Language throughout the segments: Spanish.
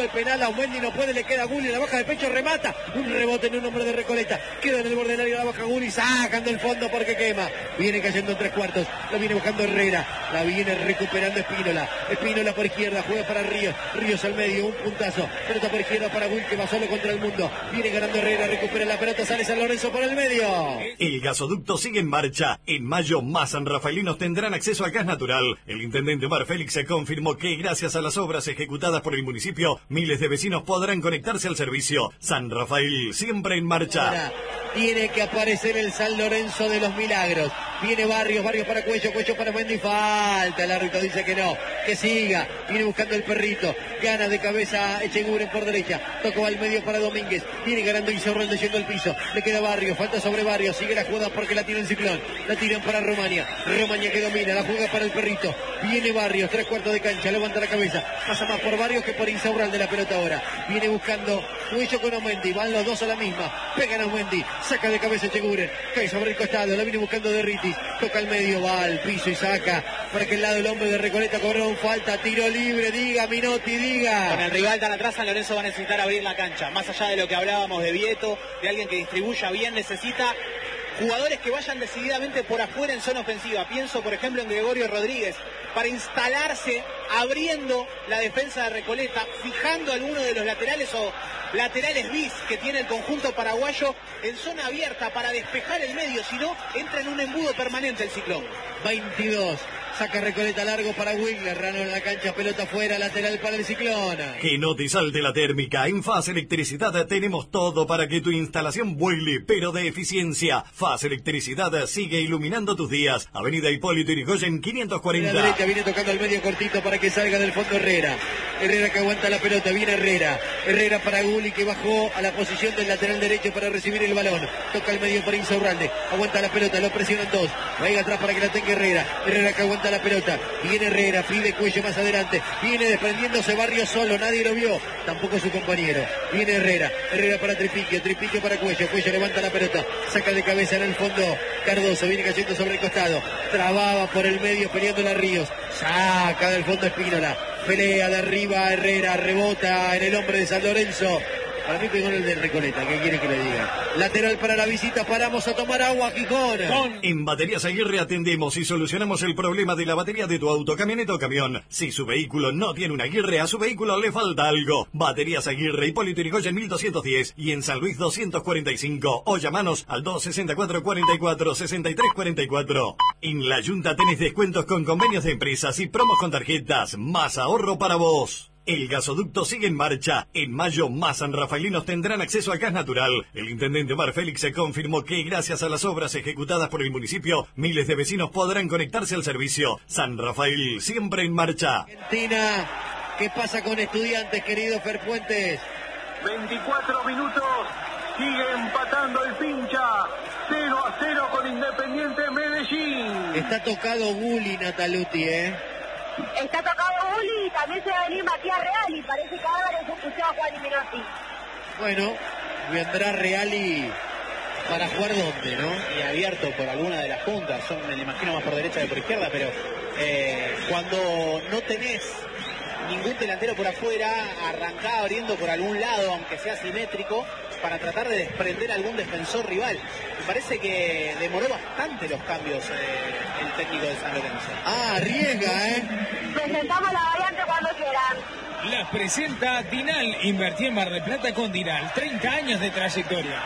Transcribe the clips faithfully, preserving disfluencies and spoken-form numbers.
de penal. Aumendi no puede, le queda Gulli, la baja de pecho, remata. Un rebote en un hombre de Recoleta. Queda en el borde del área, la baja Gulli, sacan del fondo porque quema. Viene cayendo en tres cuartos. Lo viene buscando Herrera. La viene recuperando Espínola. Espínola por izquierda, juega para Ríos. Ríos al medio, un puntazo. Pelota por izquierda para Will, que va solo contra el mundo. Viene ganando Herrera, recupera la pelota, sale San Lorenzo por el medio. El gasoducto sigue en marcha. En mayo, más sanrafaelinos tendrán acceso al gas natural. El intendente Omar Félix se confirmó que gracias a las obras ejecutadas por el municipio, miles de vecinos podrán conectarse al servicio. San Rafael, siempre en marcha. Ahora tiene que aparecer el San Lorenzo de los Milagros. Viene Barrios, Barrios para Cuello, Cuello para Mendy, falta. El árbitro dice que no, que siga. Viene buscando el perrito. Gana de cabeza Echeguren por derecha. Tocó al medio para Domínguez. Viene ganando Insaurralde yendo al piso. Le queda Barrios, falta sobre Barrios. Sigue la jugada porque la tiene el Ciclón. La tiran para Romania. Romania que domina, la juega para el perrito. Viene Barrios, tres cuartos de cancha, levanta la cabeza. Pasa más por Barrios que por Insaurralde la pelota ahora. Viene buscando Cuello con Omendi. Van los dos a la misma. Pegan a Omendi. Saca de cabeza Echeguren. Cae sobre el costado. La viene buscando Derriti. Toca al medio, va al piso y saca para que el lado del hombre de Recoleta cobró un falta, tiro libre, diga Minotti, diga. Con el rival tan atrás, San Lorenzo va a necesitar abrir la cancha. Más allá de lo que hablábamos de Vieto, de alguien que distribuya bien, necesita jugadores que vayan decididamente por afuera en zona ofensiva. Pienso, por ejemplo, en Gregorio Rodríguez, para instalarse, abriendo la defensa de Recoleta, fijando alguno de los laterales o laterales bis que tiene el conjunto paraguayo en zona abierta para despejar el medio, si no, entra en un embudo permanente el Ciclón. veintidós. Saca Recoleta largo para Wigler, Rano en la cancha, pelota afuera, lateral para el Ciclón. Que no te salte la térmica. En Faz Electricidad tenemos todo para que tu instalación vuele, pero de eficiencia. Faz Electricidad sigue iluminando tus días. Avenida Hipólito Yrigoyen quinientos cuarenta. La derecha viene tocando al medio cortito para que salga del fondo Herrera. Herrera que aguanta la pelota, viene Herrera. Herrera para Gulli que bajó a la posición del lateral derecho para recibir el balón. Toca al medio para Insaurralde. Aguanta la pelota, lo presionan dos. Va atrás para que la tenga Herrera. Herrera que aguanta la pelota. Viene Herrera, pide Cuello más adelante. Viene desprendiéndose Barrios solo, nadie lo vio. Tampoco su compañero. Viene Herrera. Herrera para Tripiquio, Tripiquio para Cuello. Cuello levanta la pelota. Saca de cabeza en el fondo Cardoso. Viene cayendo sobre el costado. Trababa por el medio peleando a Ríos. Saca del fondo Espínola. Pelea de arriba Herrera. Rebota en el hombre de San Lorenzo. Para mí pegó en el de Recoleta, ¿qué quiere que le diga? Lateral para la visita, paramos a tomar agua, Gijón. En Baterías Aguirre atendemos y solucionamos el problema de la batería de tu auto, camioneta o camión. Si su vehículo no tiene una Aguirre, a su vehículo le falta algo. Baterías Aguirre, Hipólito Yrigoyen mil doscientos diez y en San Luis doscientos cuarenta y cinco. O llamanos al dos sesenta y cuatro, cuarenta y cuatro, sesenta y tres cuarenta y cuatro. En La Junta tenés descuentos con convenios de empresas y promos con tarjetas. Más ahorro para vos. El gasoducto sigue en marcha. En mayo, más sanrafaelinos tendrán acceso al gas natural. El intendente Omar Félix se confirmó que gracias a las obras ejecutadas por el municipio, miles de vecinos podrán conectarse al servicio. San Rafael, siempre en marcha. Argentina, ¿qué pasa con Estudiantes, querido Fer Puentes? veinticuatro minutos, sigue empatando el Pincha. cero a cero con Independiente Medellín. Está tocado Gulli, Nataluti, ¿eh? Está tocado Gulli y también se va a venir Matías Reali. Parece que ahora les escuchó a Juan y Menotti. Bueno, vendrá Reali para jugar donde, ¿no? Y abierto por alguna de las puntas. Son, me lo imagino más por derecha que por izquierda, pero eh, cuando no tenés ningún delantero por afuera, arrancá abriendo por algún lado, aunque sea simétrico, para tratar de desprender algún defensor rival. Me parece que demoró bastante los cambios eh, el técnico de San Lorenzo. Ah, arriesga, ¿eh? Presentamos la variante cuando quieran. Las presenta Dinal. Invertí en Mar del Plata con Dinal. treinta años de trayectoria.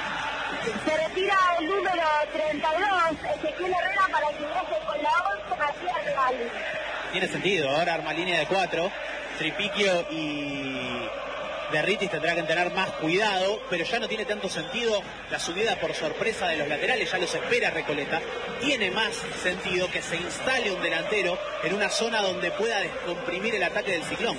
Se retira el número treinta y dos, Ezequiel Herrera, para que ingrese con la once Matías Reali. Tiene sentido, ahora arma línea de cuatro. Tripiquio y Derritis tendrá que tener más cuidado, pero ya no tiene tanto sentido la subida por sorpresa de los laterales, ya los espera Recoleta. Tiene más sentido que se instale un delantero en una zona donde pueda descomprimir el ataque del Ciclón.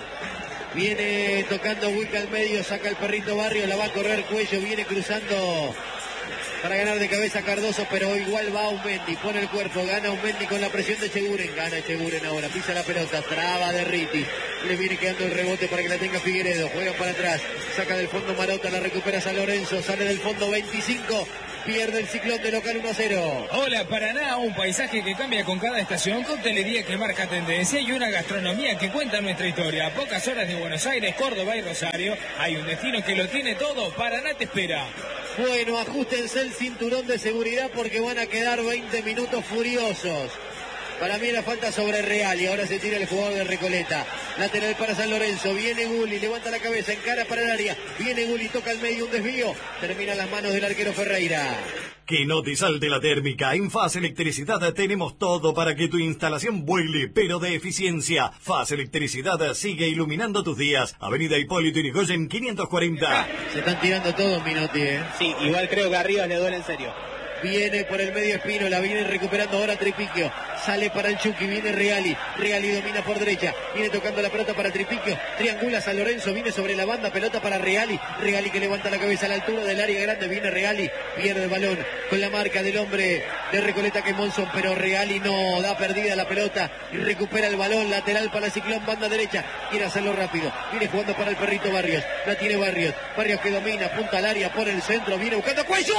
Viene tocando Wicca al medio, saca el perrito Barrio, la va a correr Cuello, viene cruzando para ganar de cabeza Cardoso, pero igual va Aumendi, pone el cuerpo, gana Aumendi con la presión de Echeguren, gana Echeguren ahora, pisa la pelota, traba Derriti, le viene quedando el rebote para que la tenga Figueredo, juega para atrás, saca del fondo Marota, la recupera San Lorenzo, sale del fondo veinticinco, Pierde el Ciclón de local uno a cero. Hola Paraná, un paisaje que cambia con cada estación, coctelería que marca tendencia y una gastronomía que cuenta nuestra historia. A pocas horas de Buenos Aires, Córdoba y Rosario, hay un destino que lo tiene todo. Paraná te espera. Bueno, ajustense el cinturón de seguridad porque van a quedar veinte minutos furiosos. Para mí la falta sobre Real y ahora se tira el jugador de Recoleta. Lateral para San Lorenzo. Viene Gulli, levanta la cabeza, encara para el área. Viene Gulli, toca al medio, un desvío. Termina en las manos del arquero Ferreira. Que no te salte la térmica. En Faz Electricidad tenemos todo para que tu instalación vuele, pero de eficiencia. Faz Electricidad sigue iluminando tus días. Avenida Hipólito Yrigoyen quinientos cuarenta. Se están tirando todos, Minotti, ¿eh? Sí, igual creo que arriba le duele en serio. Viene por el medio Espino, la viene recuperando ahora Tripiquio. Sale para el Chucky, viene Reali. Reali domina por derecha. Viene tocando la pelota para Tripiquio. Triangula San Lorenzo, viene sobre la banda, pelota para Reali. Reali que levanta la cabeza a la altura del área grande. Viene Reali, pierde el balón con la marca del hombre de Recoleta que es Monzón. Pero Reali no da perdida la pelota y recupera el balón. Lateral para el Ciclón, banda derecha. Quiere hacerlo rápido. Viene jugando para el perrito Barrios. La tiene Barrios. Barrios que domina, punta al área, pone el centro. Viene buscando Cuello.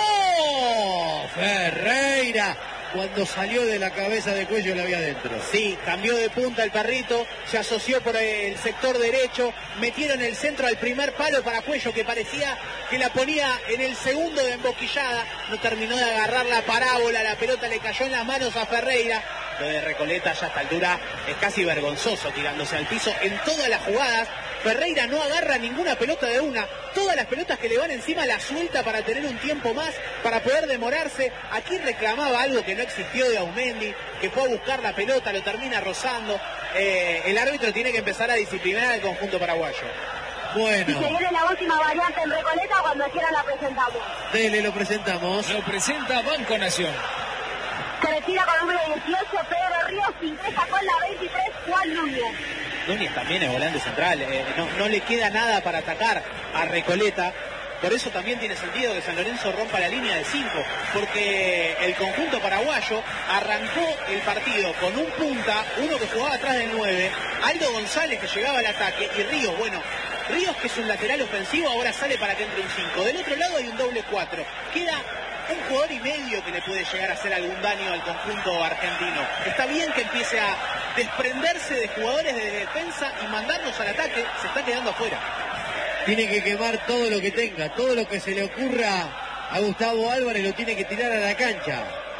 Ferreira, cuando salió de la cabeza de Cuello la había adentro. Sí, cambió de punta el perrito, se asoció por el sector derecho, metieron el centro al primer palo para Cuello que parecía que la ponía en el segundo de emboquillada, no terminó de agarrar la parábola, la pelota le cayó en las manos a Ferreira. Lo de Recoleta ya a esta altura es casi vergonzoso tirándose al piso en todas las jugadas. Ferreira no agarra ninguna pelota de una, todas las pelotas que le van encima las suelta para tener un tiempo más, para poder demorarse. Aquí reclamaba algo que no existió de Aumendi, que fue a buscar la pelota, lo termina rozando. Eh, el árbitro tiene que empezar a disciplinar al conjunto paraguayo. Bueno. Y se viene la última variante en Recoleta, cuando quieran la presentamos. Dele, lo presentamos. Lo presenta Banco Nación. Se retira con el número dieciocho, Pedro Ríos, ingresa con la veintitrés, Juan Núñez. Núñez también es volante central, eh, no, no le queda nada para atacar a Recoleta. Por eso también tiene sentido que San Lorenzo rompa la línea de cinco, porque el conjunto paraguayo arrancó el partido con un punta, uno que jugaba atrás del nueve, Aldo González que llegaba al ataque y Ríos, bueno, Ríos que es un lateral ofensivo ahora sale para que entre un cinco. Del otro lado hay un doble cuatro. Queda un jugador y medio que le puede llegar a hacer algún daño al conjunto argentino. Está bien que empiece a desprenderse de jugadores de defensa y mandarlos al ataque, se está quedando afuera. Tiene que quemar todo lo que tenga, todo lo que se le ocurra a Gustavo Álvarez lo tiene que tirar a la cancha.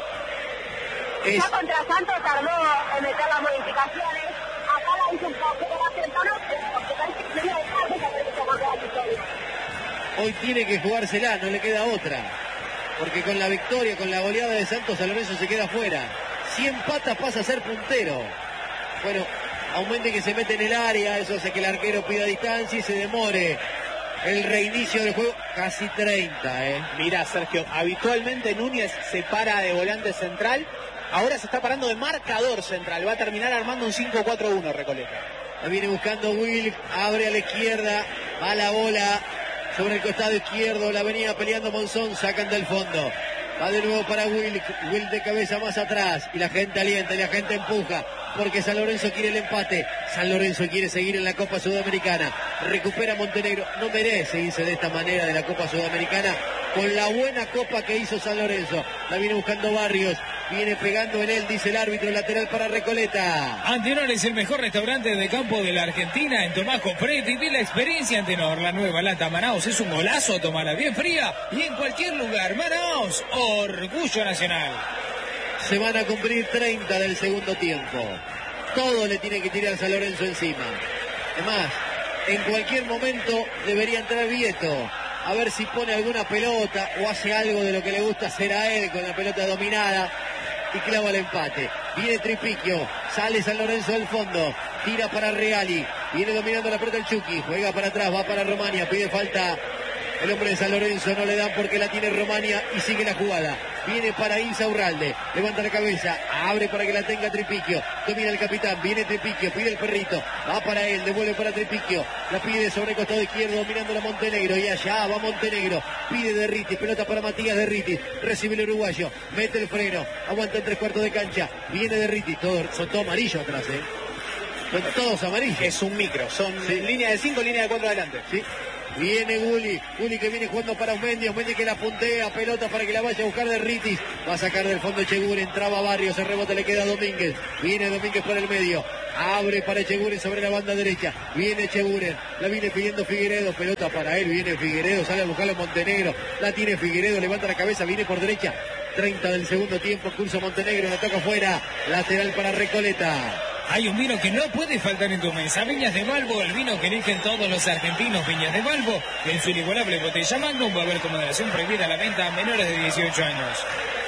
Es... Ya contra Santos tardó en meter las modificaciones, acá la hizo un poco más temprano, porque parece que se dejar de la victoria. Hoy tiene que jugársela, no le queda otra. Porque con la victoria, con la goleada de Santos, San Lorenzo se queda fuera. Si empata pasa a ser puntero. Bueno, Aumente que se mete en el área, eso hace que el arquero pida distancia y se demore el reinicio del juego. Casi treinta, ¿eh? Mira, Sergio, habitualmente Núñez se para de volante central, ahora se está parando de marcador central, va a terminar armando un cinco cuatro uno Recoleta. La viene buscando Will, abre a la izquierda, va la bola sobre el costado izquierdo, la venía peleando Monzón, sacan del fondo. Va de nuevo para Will, Will de cabeza más atrás y la gente alienta y la gente empuja porque San Lorenzo quiere el empate. San Lorenzo quiere seguir en la Copa Sudamericana. Recupera Montenegro, no merece irse de esta manera de la Copa Sudamericana con la buena copa que hizo San Lorenzo. La viene buscando Barrios, viene pegando en él, dice el árbitro, lateral para Recoleta. Antenor es el mejor restaurante de campo de la Argentina en Tomás Preti. Y la experiencia Antenor, la nueva lata Manaos es un golazo, tomala bien fría y en cualquier lugar. Manaos, orgullo nacional. Se van a cumplir treinta del segundo tiempo. Todo le tiene que tirar San Lorenzo encima. Además, en cualquier momento debería entrar Vieto. A ver si pone alguna pelota o hace algo de lo que le gusta hacer a él con la pelota dominada y clava el empate. Viene Tripiquio, sale San Lorenzo del fondo, tira para Reali, viene dominando la pelota el Chucky, juega para atrás, va para Romania, pide falta el hombre de San Lorenzo, no le dan porque la tiene Romania y sigue la jugada. Viene para Insaurralde, levanta la cabeza, abre para que la tenga Tripiquio, domina el capitán, viene Tripiquio, pide el perrito, va para él, devuelve para Tripiquio, la pide sobre el costado izquierdo, dominando la Montenegro, y allá va Montenegro, pide Derritis, pelota para Matías Derritis, recibe el uruguayo, mete el freno, aguanta en tres cuartos de cancha, viene Derritis, todo, son todos amarillos atrás, ¿eh? Son todos amarillos. Es un micro, son sí. Línea de cinco, línea de cuatro adelante. Sí. Viene Gulli, Gulli que viene jugando para Osmendi, Osmendi que la puntea, pelota para que la vaya a buscar de Ritis, va a sacar del fondo Echeguren, traba Barrios, el rebote le queda a Domínguez, viene Domínguez por el medio, abre para Echeguren sobre la banda derecha, viene Echeguren, la viene pidiendo Figueredo, pelota para él, viene Figueredo, sale a buscarlo Montenegro, la tiene Figueredo, levanta la cabeza, viene por derecha, treinta del segundo tiempo, curso Montenegro, la toca afuera, lateral para Recoleta. Hay un vino que no puede faltar en tu mesa. Viñas de Balbo, el vino que eligen todos los argentinos. Viñas de Balbo, en su inigualable botella Magnum. Va a haber como moderación prohibida a la venta a menores de dieciocho años.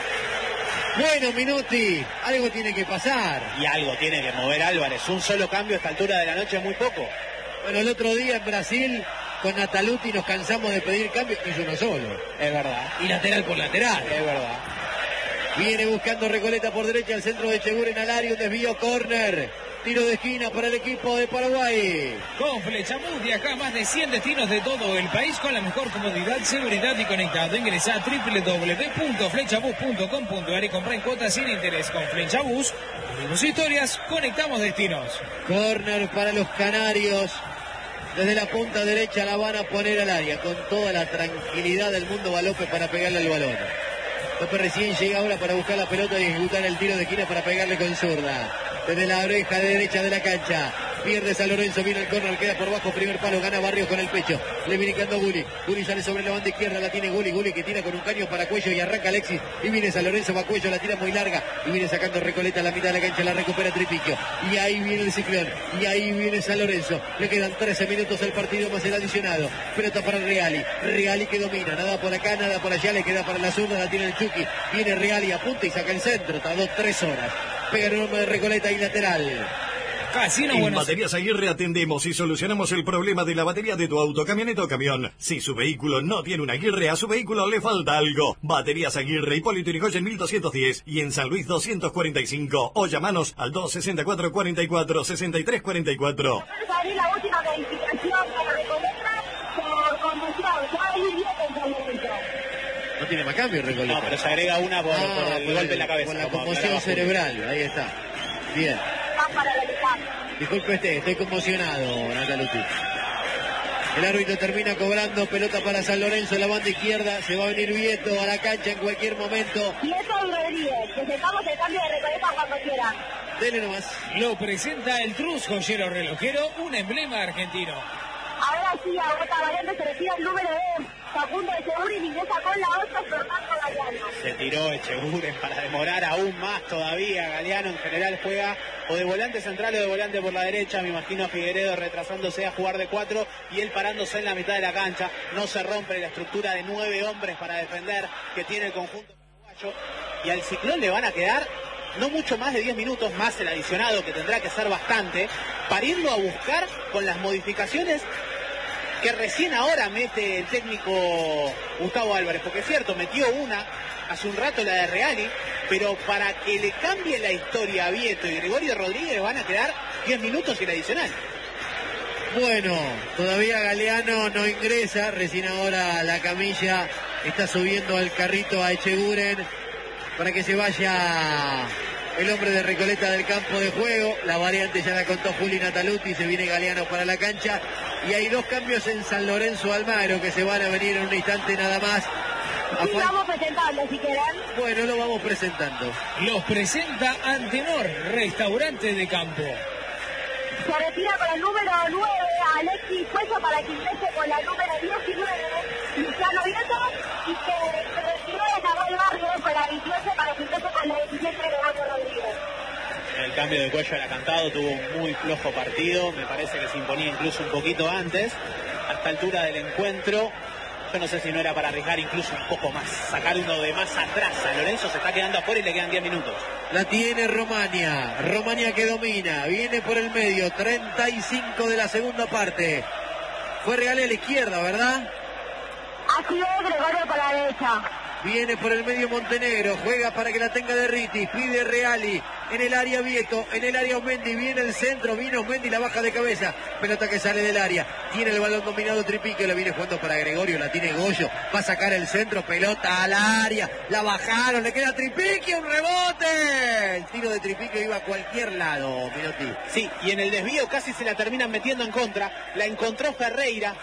Bueno, Menotti, algo tiene que pasar. Y algo tiene que mover Álvarez. Un solo cambio a esta altura de la noche es muy poco. Bueno, el otro día en Brasil, con Nataluti nos cansamos de pedir cambios. Hizo uno solo. Es verdad. Y lateral por lateral. Es verdad. Viene buscando Recoleta por derecha, al centro de Echeguren al área, un desvío, córner. Tiro de esquina para el equipo de Paraguay. Con Flechabús viaja a más de cien destinos de todo el país con la mejor comodidad, seguridad y conectado. Ingresa a doble u doble u doble u punto flechabús punto com punto a r y compra en cuotas sin interés. Con Flechabús, vivimos historias, conectamos destinos. Córner para los canarios. Desde la punta derecha la van a poner al área con toda la tranquilidad del mundo va López para pegarle el balón. López recién llega ahora para buscar la pelota y ejecutar el tiro de esquina para pegarle con zurda. Desde la oreja de derecha de la cancha. Pierde San Lorenzo, viene el córner, queda por bajo, primer palo, gana Barrios con el pecho. Le viene quedando Gulli. Gulli sale sobre la banda izquierda, la tiene Gulli. Gulli que tira con un caño para Cuello y arranca Alexis. Y viene San Lorenzo, va Cuello, la tira muy larga. Y viene sacando Recoleta a la mitad de la cancha, la recupera Tripiquio. Y ahí viene el Ciclón. Y ahí viene San Lorenzo. Le quedan trece minutos al partido más el adicionado. Pelota para Reali. Reali que domina, nada por acá, nada por allá. Le queda para la zurda, la tiene el Chucky. Viene Reali, apunta y saca el centro. Tardó tres horas. Pega el nombre de Recoleta y lateral. Casino En Buenos Baterías Aguirre atendemos y solucionamos el problema de la batería de tu auto, camioneta o camión. Si su vehículo no tiene una Aguirre, a su vehículo le falta algo. Baterías Aguirre, Hipólito Yrigoyen mil doscientos diez y en San Luis doscientos cuarenta y cinco. O llamanos al dos sesenta y cuatro, cuarenta y cuatro, sesenta y tres cuarenta y cuatro. Vamos a abrir la última calificación para Recoleta por conmoción. Ya va a ir bien con San Lorenzo. No tiene más cambio Recoleta. No, pero se agrega una por, Ah, por el por golpe en la cabeza. Por la como conmoción aclaraba Julio. cerebral, ahí está. Bien. Va para la mitad. Disculpe este, estoy conmocionado, Nataluti. El árbitro termina cobrando, pelota para San Lorenzo en la banda izquierda, se va a venir Vieto a la cancha en cualquier momento. Vieto y Rodríguez, que sepamos el cambio de Recoleta cuando quieran. Dele nomás. lo presenta el Trus Joyero Relojero, un emblema argentino. Ahora sí, a Bota Variante se retira el número de Facundo Echeguren y ingresa con la ocho Fernando Galeano. Se tiró Echeguren para demorar aún más todavía. Galeano en general juega o de volante central o de volante por la derecha. Me imagino a Figueredo retrasándose a jugar de cuatro y él parándose en la mitad de la cancha. No se rompe la estructura de nueve hombres para defender que tiene el conjunto paraguayo. Y al Ciclón le van a quedar no mucho más de diez minutos más el adicionado, que tendrá que ser bastante, para irlo a buscar con las modificaciones que recién ahora mete el técnico Gustavo Álvarez, porque es cierto, metió una hace un rato, la de Reali, pero para que le cambie la historia a Vieto y Gregorio Rodríguez van a quedar diez minutos y el adicional. Bueno, todavía Galeano no ingresa, recién ahora la camilla está subiendo al carrito a Echeguren para que se vaya el hombre de Recoleta del campo de juego. La variante ya la contó Juli Nataluti, se viene Galeano para la cancha. Y hay dos cambios en San Lorenzo Almagro que se van a venir en un instante nada más. Sí, vamos presentando si quieren. Bueno, lo vamos presentando. Los presenta Antenor, restaurante de campo. Se retira con el número nueve Alexis Cuello para que ingrese con la número diecinueve Luciano Vieto y que se retiró de Naval Barrio con la veintiocho para que ingrese con la diecisiete Gregorio Rodríguez. El cambio de Cuello era cantado, tuvo un muy flojo partido, me parece que se imponía incluso un poquito antes, a esta altura del encuentro. Yo no sé si no era para arriesgar incluso un poco más, sacar uno de más atrás. San Lorenzo se está quedando afuera y le quedan diez minutos. La tiene Romania, Romania que domina, viene por el medio, treinta y cinco de la segunda parte. Fue Real a la izquierda, ¿verdad? Así es, Gregorio por la derecha. Viene por el medio Montenegro, juega para que la tenga de Riti, pide Reali, en el área Vieto, en el área Osmendi, viene el centro, viene Osmendi, la baja de cabeza, pelota que sale del área, tiene el balón dominado Tripique, la viene jugando para Gregorio, la tiene Goyo, va a sacar el centro, pelota al área, la bajaron, le queda Tripique, un rebote, el tiro de Tripique iba a cualquier lado, Menotti. Sí, y en el desvío casi se la terminan metiendo en contra, la encontró Ferreira,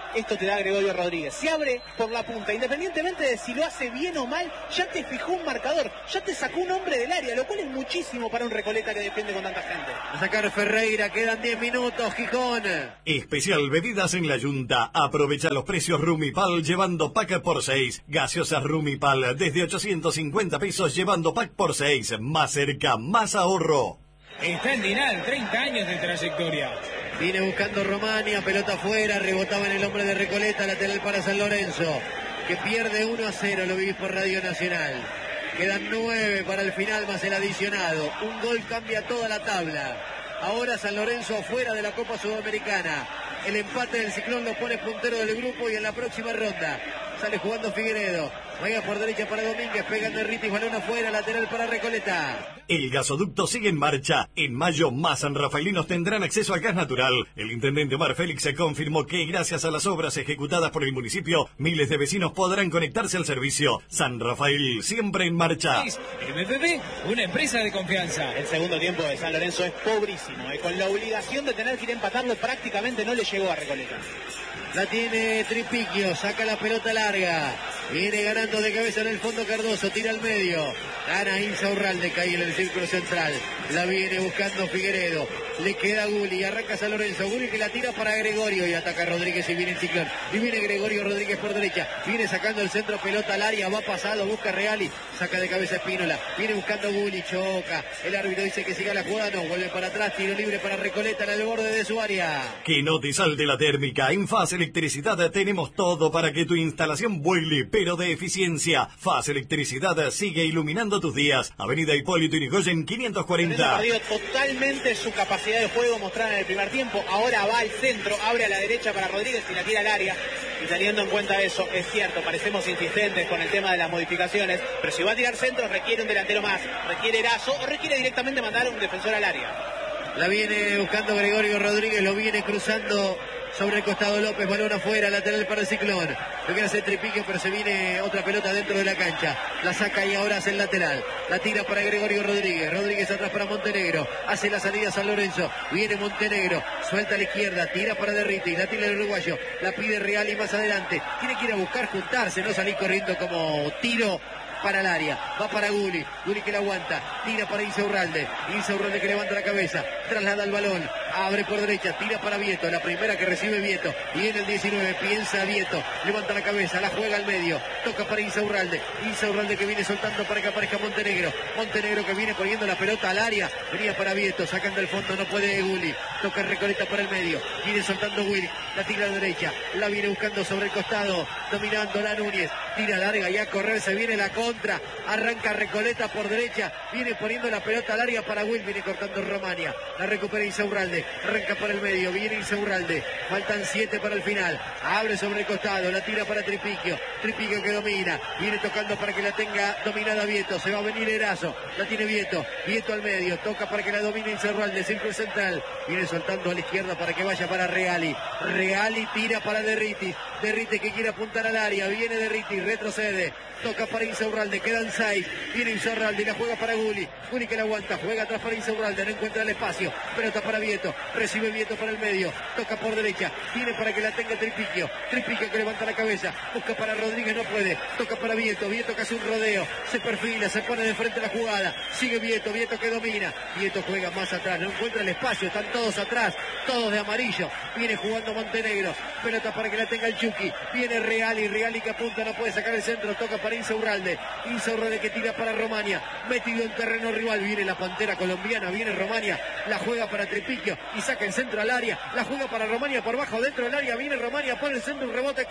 esto te da Gregorio Rodríguez. Se abre por la punta, independientemente de si lo hace bien o mal, ya te fijó un marcador, ya te sacó un hombre del área, lo cual es muchísimo para un Recoleta que defiende con tanta gente. A sacar Ferreira, quedan diez minutos, Gijón. Especial bebidas en la Yunta. Aprovecha los precios Rumipal llevando pack por seis. Gaseosas Rumipal desde ochocientos cincuenta pesos llevando pack por seis. Más cerca, más ahorro. Está en Dinal, treinta años de trayectoria. Viene buscando Romania, pelota afuera, rebotaba en el hombre de Recoleta, lateral para San Lorenzo, que pierde uno a cero, lo vivís por Radio Nacional. Quedan nueve para el final más el adicionado. Un gol cambia toda la tabla. Ahora San Lorenzo afuera de la Copa Sudamericana. El empate del Ciclón lo pone puntero del grupo y en la próxima ronda sale jugando Figueredo. Vaya por derecha para Domínguez, pegan de Ritis, balón afuera, lateral para Recoleta. El gasoducto sigue en marcha. En mayo, más sanrafaelinos tendrán acceso al gas natural. El intendente Omar Félix se confirmó que gracias a las obras ejecutadas por el municipio, miles de vecinos podrán conectarse al servicio. San Rafael, siempre en marcha. M P P, una empresa de confianza. El segundo tiempo de San Lorenzo es pobrísimo, eh, con la obligación de tener que ir empatarlo, prácticamente no le llegó a Recoleta. La tiene Tripiquio, saca la pelota larga. Viene ganando de cabeza en el fondo Cardoso, tira al medio. Gana Insaurralde, cae en el círculo central. La viene buscando Figueredo. Le queda Gulli, arranca San Lorenzo. Gulli que la tira para Gregorio y ataca Rodríguez y viene el Ciclón. Y viene Gregorio Rodríguez por derecha. Viene sacando el centro, pelota al área, va pasado, busca Reali. Saca de cabeza Espínola. Viene buscando Gulli, choca. El árbitro dice que siga la jugada, no, vuelve para atrás. Tiro libre para Recoleta en el borde de su área. Que no te salte la térmica. En Faz Electricidad tenemos todo para que tu instalación vuele, pero de eficiencia. Faz Electricidad sigue iluminando tus días. Avenida Hipólito Yrigoyen quinientos cuarenta. Perdió totalmente su capacidad de juego mostrada en el primer tiempo. Ahora va al centro, abre a la derecha para Rodríguez y la tira al área. Y teniendo en cuenta eso, es cierto, parecemos insistentes con el tema de las modificaciones, pero si va a tirar centro requiere un delantero más, requiere Erazo o requiere directamente mandar a un defensor al área. La viene buscando Gregorio Rodríguez, lo viene cruzando sobre el costado López, balón afuera, lateral para el Ciclón. Lo quiere hacer Tripiquio, pero se viene otra pelota dentro de la cancha. La saca y ahora hace el lateral. La tira para Gregorio Rodríguez. Rodríguez atrás para Montenegro. Hace la salida San Lorenzo. Viene Montenegro. Suelta a la izquierda. Tira para Derriti. La tira el uruguayo. La pide Real y más adelante. Tiene que ir a buscar juntarse, no salir corriendo como tiro para el área, va para Gulli, Gulli que la aguanta, tira para Insaurralde, Insaurralde que levanta la cabeza, traslada el balón, abre por derecha, tira para Vieto, la primera que recibe Vieto, viene el diecinueve, piensa Vieto, levanta la cabeza, la juega al medio, toca para Insaurralde, Insaurralde que viene soltando para que aparezca Montenegro, Montenegro que viene poniendo la pelota al área, venía para Vieto, sacan del fondo, no puede Gulli, toca Recoleta para el medio, viene soltando Will, la tira a la derecha, la viene buscando sobre el costado, dominando la Núñez, tira larga y a correr, se viene la contra, arranca Recoleta por derecha, viene poniendo la pelota al área para Will, viene cortando Romania, la recupera Insaurralde, arranca por el medio, viene Insaurralde, faltan siete para el final, abre sobre el costado, la tira para Tripiquio, Tripiquio que domina, viene tocando para que la tenga dominada Vieto, se va a venir Erazo, la tiene Vieto, Vieto al medio, toca para que la domine Insaurralde, círculo central, viene soltando a la izquierda para que vaya para Reali, Reali tira para Derriti, Derriti que quiere apuntar al área, viene Derriti, retrocede, toca para Insaurralde, quedan seis, viene Insaurralde y la juega para Gulli, Gulli que la aguanta, juega atrás para Insaurralde, no encuentra el espacio, pelota para Vieto, recibe Vieto para el medio, toca por derecha, viene para que la tenga Tripiquio, Tripiquio que levanta la cabeza, busca para Rodríguez, no puede, toca para Vieto, Vieto que hace un rodeo, se perfila, se pone de frente a la jugada, sigue Vieto, Vieto que domina, Vieto juega más atrás, no encuentra el espacio, están todos atrás, todos de amarillo, viene jugando Montenegro, pelota para que la tenga el Chucky, viene Reali, Reali que apunta, no puede sacar el centro, toca para Insaurralde, Insaurralde que tira para Romania, metido en terreno rival, viene la Pantera colombiana, viene Romania, la juega para Tripiquio y saca el centro al área, la juega para Romania por bajo dentro del área, viene Romania, pone el centro, un rebote,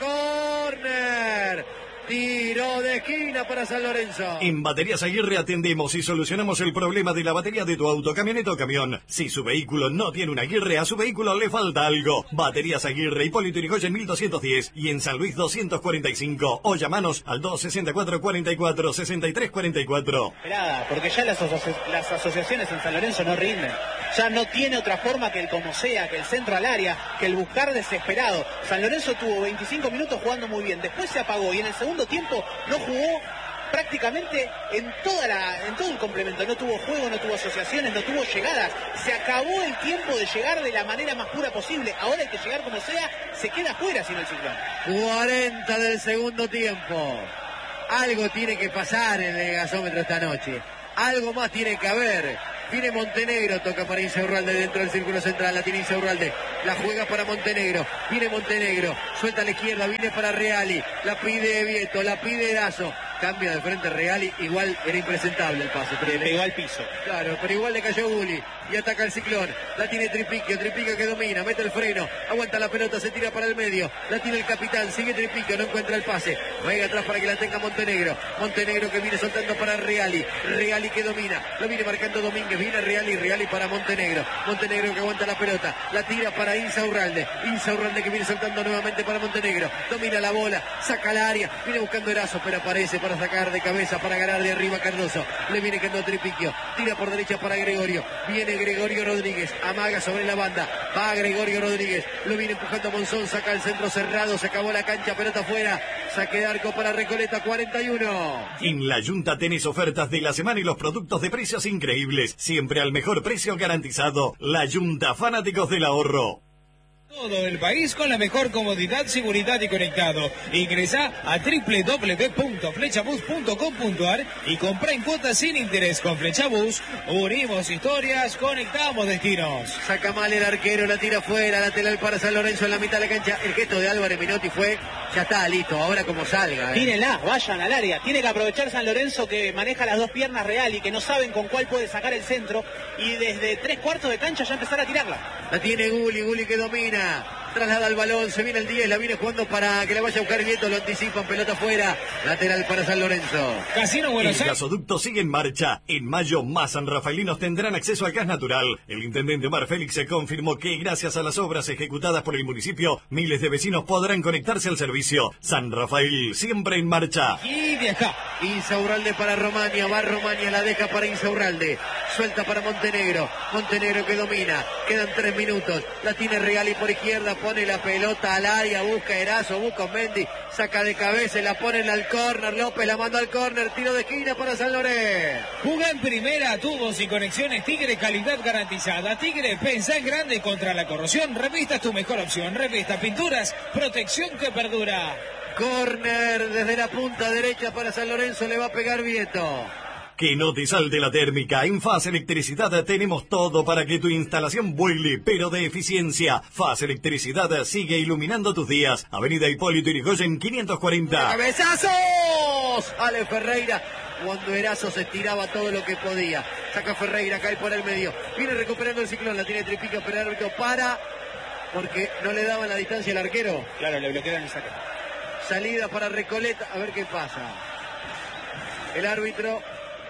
córner. Tiro de esquina para San Lorenzo. En Baterías Aguirre atendemos y solucionamos el problema de la batería de tu auto, camioneta o camión. Si su vehículo no tiene una Aguirre, a su vehículo le falta algo. Baterías Aguirre, Hipólito Yrigoyen mil doscientos diez y en San Luis doscientos cuarenta y cinco. O llamanos al dos sesenta y cuatro, cuarenta y cuatro, sesenta y tres cuarenta y cuatro. Esperada, porque ya las, asoci las asociaciones en San Lorenzo no rinden. Ya no tiene otra forma que el como sea, que el centro al área, que el buscar desesperado. San Lorenzo tuvo veinticinco minutos jugando muy bien, después se apagó y en el segundo tiempo no jugó prácticamente en toda la, en todo el complemento. No tuvo juego, no tuvo asociaciones, no tuvo llegadas. Se acabó el tiempo de llegar de la manera más pura posible. Ahora hay que llegar como sea, se queda fuera sin el Ciclón. cuarenta del segundo tiempo. Algo tiene que pasar en el gasómetro esta noche. Algo más tiene que haber. Viene Montenegro, toca para Insaurralde dentro del círculo central, la tiene Insaurralde, la juega para Montenegro, viene Montenegro, suelta a la izquierda, viene para Reali, la pide Vieto, la pide Erazo, cambia de frente Reali, igual era impresentable el pase. Le pegó al piso. Claro, pero igual le cayó Gulli y ataca el Ciclón, la tiene Tripiquio, Tripiquio que domina, mete el freno, aguanta la pelota, se tira para el medio, la tiene el capitán, sigue Tripiquio, no encuentra el pase, juega atrás para que la tenga Montenegro, Montenegro que viene soltando para Reali, Reali que domina, lo viene marcando Domínguez, viene Reali, Reali para Montenegro, Montenegro que aguanta la pelota, la tira para Insaurralde, Insaurralde que viene soltando nuevamente para Montenegro, domina la bola, saca al área, viene buscando Erazo, pero aparece para sacar de cabeza, para ganar de arriba Cardoso, le viene quedando Tripiquio, tira por derecha para Gregorio, viene Gregorio Rodríguez, amaga sobre la banda, va Gregorio Rodríguez, lo viene empujando Monzón, saca el centro cerrado, se acabó la cancha, pelota afuera, saque de arco para Recoleta, cuarenta y uno. En La Yunta tenés ofertas de la semana y los productos de precios increíbles, siempre al mejor precio garantizado. La Yunta, fanáticos del ahorro. Todo el país con la mejor comodidad, seguridad y conectado. Ingresa a doble u doble u doble u punto flechabus punto com punto ar y compra en cuotas sin interés con Flechabus. Unimos historias, conectamos destinos. Saca mal el arquero, la tira afuera, lateral para San Lorenzo en la mitad de la cancha. El gesto de Álvarez Menotti fue, ya está, listo, ahora como salga. ¿eh? Tírenla, vayan al área. Tiene que aprovechar San Lorenzo que maneja las dos piernas real y que no saben con cuál puede sacar el centro. Y desde tres cuartos de cancha ya empezar a tirarla. La tiene Gulli, Gulli que domina. Traslada el balón, se viene el diez, la viene jugando para que la vaya a buscar Vieto, lo anticipan, pelota afuera, lateral para San Lorenzo. Casino Buenos El Aires. gasoducto sigue en marcha. En mayo, más sanrafalinos tendrán acceso al gas natural. El intendente Omar Félix se confirmó que gracias a las obras ejecutadas por el municipio, miles de vecinos podrán conectarse al servicio. San Rafael, siempre en marcha. Y de acá. Insaurralde para Romania, va Romania, la deja para Insaurralde, suelta para Montenegro, Montenegro que domina, quedan tres minutos, la tiene Reali por izquierda, pone la pelota al área, busca Erazo, busca Mendy, saca de cabeza, la pone al córner, López la manda al córner, tiro de esquina para San Lorenzo. Juga en primera, tubos y conexiones Tigre, calidad garantizada. Tigre, pensá en grande contra la corrosión. Revista es tu mejor opción. Revista Pinturas, protección que perdura. Córner desde la punta derecha para San Lorenzo, le va a pegar Vieto. Que no te salte la térmica. En Faz Electricidad tenemos todo para que tu instalación vuele, pero de eficiencia. Faz Electricidad sigue iluminando tus días. Avenida Hipólito Yrigoyen quinientos cuarenta. ¡Cabezazos! Ale Ferreira, cuando Erazo se estiraba todo lo que podía. Saca Ferreira, cae por el medio. Viene recuperando el Ciclón, la tiene Tripiquio, pero el árbitro para, porque no le daban la distancia al arquero. Claro, le bloquearon el saque. Salida para Recoleta, a ver qué pasa. El árbitro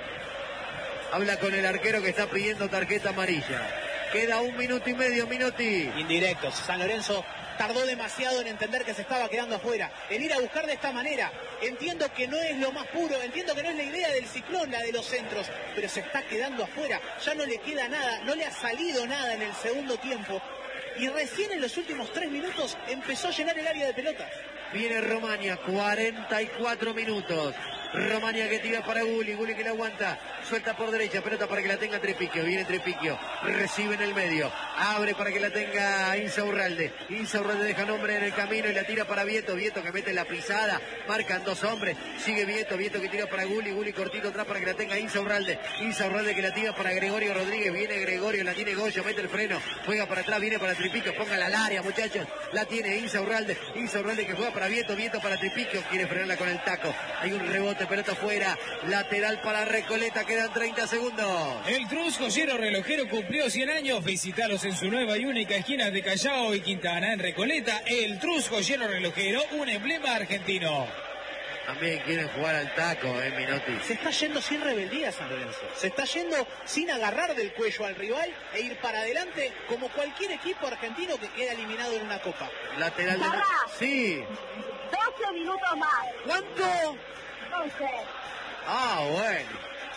habla con el arquero que está pidiendo tarjeta amarilla. Queda un minuto y medio, Minotti. Indirectos. San Lorenzo tardó demasiado en entender que se estaba quedando afuera. En ir a buscar de esta manera. Entiendo que no es lo más puro, entiendo que no es la idea del Ciclón, la de los centros, pero se está quedando afuera. Ya no le queda nada, no le ha salido nada en el segundo tiempo. Y recién en los últimos tres minutos empezó a llenar el área de pelotas. Viene Romania, cuarenta y cuatro minutos. Romania que tira para Gulli, Gulli que la aguanta, suelta por derecha, pelota para que la tenga Tripiquio, viene Tripiquio, recibe en el medio, abre para que la tenga Insaurralde, Insaurralde deja nombre en el camino y la tira para Vieto, Vieto que mete la pisada, marcan dos hombres, sigue Vieto, Vieto que tira para Gulli, Gulli cortito atrás para que la tenga Insaurralde, Insaurralde que la tira para Gregorio Rodríguez, viene Gregorio, la tiene Goyo, mete el freno, juega para atrás, viene para Tripiquio, póngala al área muchachos, la tiene Insaurralde, Insaurralde que juega para Vieto, Vieto para Tripiquio, quiere frenarla con el taco, hay un rebote, pelota afuera, lateral para Recoleta, quedan treinta segundos. El Trus Joyero Relojero cumplió cien años. Visitalos en su nueva y única esquina de Callao y Quintana en Recoleta. El Trus Joyero Relojero, un emblema argentino. También quieren jugar al taco, eh, Minotti. Se está yendo sin rebeldía San Lorenzo. Se está yendo sin agarrar del cuello al rival e ir para adelante como cualquier equipo argentino que queda eliminado en una copa. Lateral de... Pará. Sí. doce minutos más. ¿Cuánto? doce. Ah, bueno.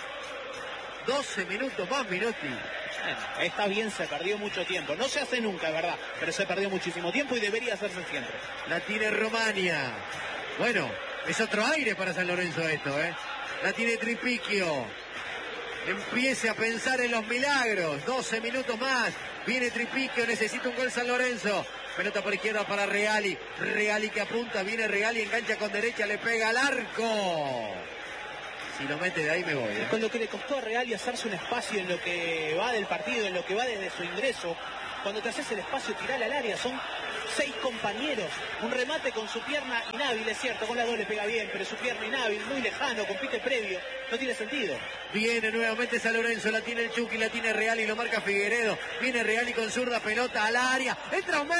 doce minutos más, Minotti. Bueno, está bien, se perdió mucho tiempo. No se hace nunca, es verdad, pero se perdió muchísimo tiempo y debería hacerse siempre. La tiene Romania. Bueno, es otro aire para San Lorenzo esto, ¿eh? La tiene Tripiquio. Empiece a pensar en los milagros. doce minutos más. Viene Tripiquio, necesita un gol San Lorenzo. Pelota por izquierda para Reali. Reali que apunta, viene Reali, engancha con derecha, le pega al arco. Si lo mete de ahí me voy. ¿eh? Con lo que le costó a Reali hacerse un espacio en lo que va del partido, en lo que va desde su ingreso. Cuando te haces el espacio, tirar al área, son seis compañeros. Un remate con su pierna inhábil, es cierto, con la dos le pega bien, pero su pierna inhábil, muy lejano, compite previo, no tiene sentido. Viene nuevamente San Lorenzo, la tiene el Chucky, la tiene Reali, lo marca Figueredo. Viene Reali con zurda, pelota al área. ¡Entra un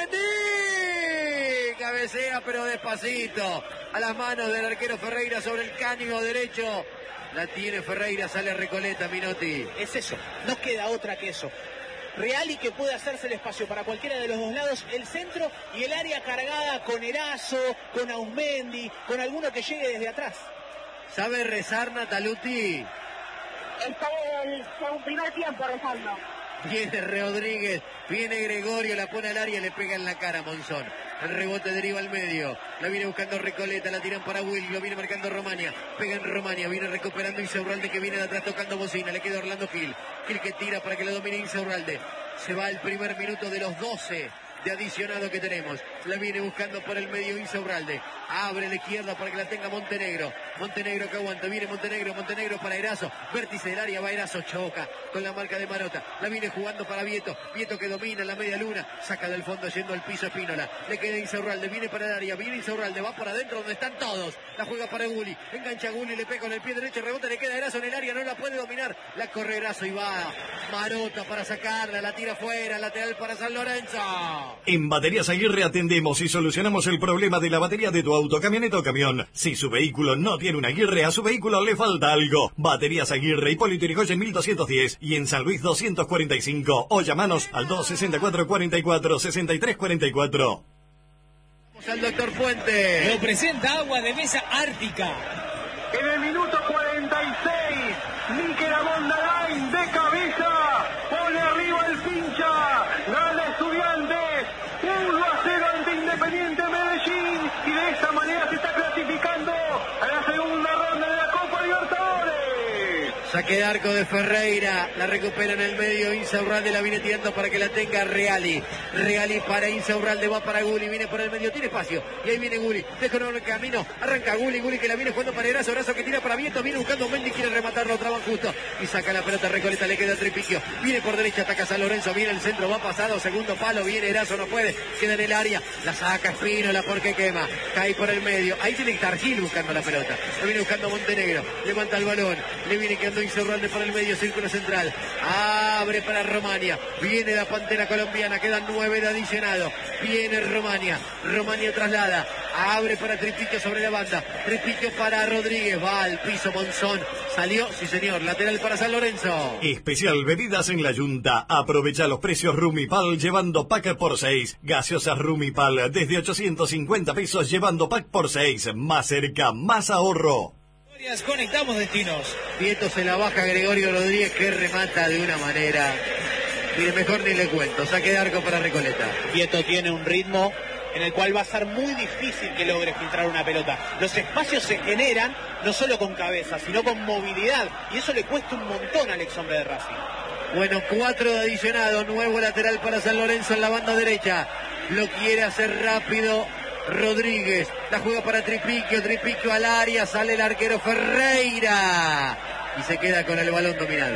Mendy! Cabecea, pero despacito. A las manos del arquero Ferreira sobre el cánigo derecho. La tiene Ferreira, sale Recoleta, Minotti. Es eso, no queda otra que eso. Reali que puede hacerse el espacio para cualquiera de los dos lados, el centro y el área cargada con Erazo, con Ausmendi, con alguno que llegue desde atrás. ¿Sabe rezar Nataluti? Está en el primer tiempo rezando. Viene Rodríguez, viene Gregorio, la pone al área, le pega en la cara a Monzón. El rebote deriva al medio, la viene buscando Recoleta, la tiran para Willy, lo viene marcando Romania, pega en Romania, viene recuperando Insaurralde que viene de atrás tocando bocina, le queda Orlando Gil, Gil que tira para que lo domine Insaurralde. Se va el primer minuto de los doce de adicionado que tenemos. La viene buscando por el medio Insaurralde. Abre la izquierda para que la tenga Montenegro. Montenegro que aguanta. Viene Montenegro. Montenegro para Erazo. Vértice del área. Va Erazo. Choca con la marca de Marota. La viene jugando para Vieto. Vieto que domina la media luna. Saca del fondo yendo al piso Espínola. Le queda Insaurralde. Viene para el área. Viene Insaurralde. Va para adentro donde están todos. La juega para Guli. Engancha a Guli. Le pega con el pie derecho. Rebota. Le queda Erazo en el área. No la puede dominar. La corre Erazo y va Marota para sacarla. La tira fuera. Lateral para San Lorenzo. En Baterías Aguirre atendemos y solucionamos el problema de la batería de tu auto, camioneta o camión. Si su vehículo no tiene una Aguirre, a su vehículo le falta algo. Baterías Aguirre, Hipólito Yrigoyen mil doscientos diez y en San Luis doscientos cuarenta y cinco. O llamanos al dos sesenta y cuatro, cuarenta y cuatro, sesenta y tres cuarenta y cuatro. Vamos al doctor Fuente. Lo presenta Agua de Mesa Ártica. En el minuto cuarenta y seis, Níquel Amondalain de cabeza, pone arriba el pincha, gana Estudiantes, uno a cero ante Independiente Medellín, y de esta manera se está clasificando a la segunda ronda de la Copa Libertadores. Saque de arco de Ferreira, la recupera en el medio, Insaurralde la viene tirando para que la tenga Reali. Reali para Insaurralde, va para Guli, viene por el medio, tiene espacio, y ahí viene Guli, deja el camino, arranca Guli, Guli que la viene jugando para Erazo, Erazo que tira para Vieto, viene buscando Mendy, quiere rematarlo, traba justo, y saca la pelota Recoleta, le queda el Tripiquio, viene por derecha, ataca San Lorenzo, viene el centro, va pasado, segundo palo, viene Erazo, no puede, queda en el área, la saca Espínola porque quema, cae por el medio, ahí tiene que estar Gil buscando la pelota, la viene buscando Montenegro, levanta el balón, le viene quedando Insaurralde por el medio, círculo central, abre para Romania, viene la Pantera colombiana, quedan nueve de adicionado, viene Romania, Romania traslada, abre para Tripiquio sobre la banda, Tripiquio para Rodríguez, va al piso Monzón, salió, sí señor, lateral para San Lorenzo. Especial bebidas en la Yunta. Aprovecha los precios Rumipal llevando pack por seis. Gaseosas Rumipal desde ochocientos cincuenta pesos llevando pack por seis. Más cerca, más ahorro. Conectamos destinos. Vieto se la baja Gregorio Rodríguez que remata de una manera. Mire, mejor ni le cuento. Saque de arco para Recoleta. Vieto tiene un ritmo en el cual va a ser muy difícil que logre filtrar una pelota. Los espacios se generan no solo con cabeza, sino con movilidad. Y eso le cuesta un montón al ex hombre de Racing. Bueno, cuatro de adicionado. Nuevo lateral para San Lorenzo en la banda derecha. Lo quiere hacer rápido Rodríguez, la juega para Tripiquio, Tripiquio al área, sale el arquero Ferreira y se queda con el balón dominado.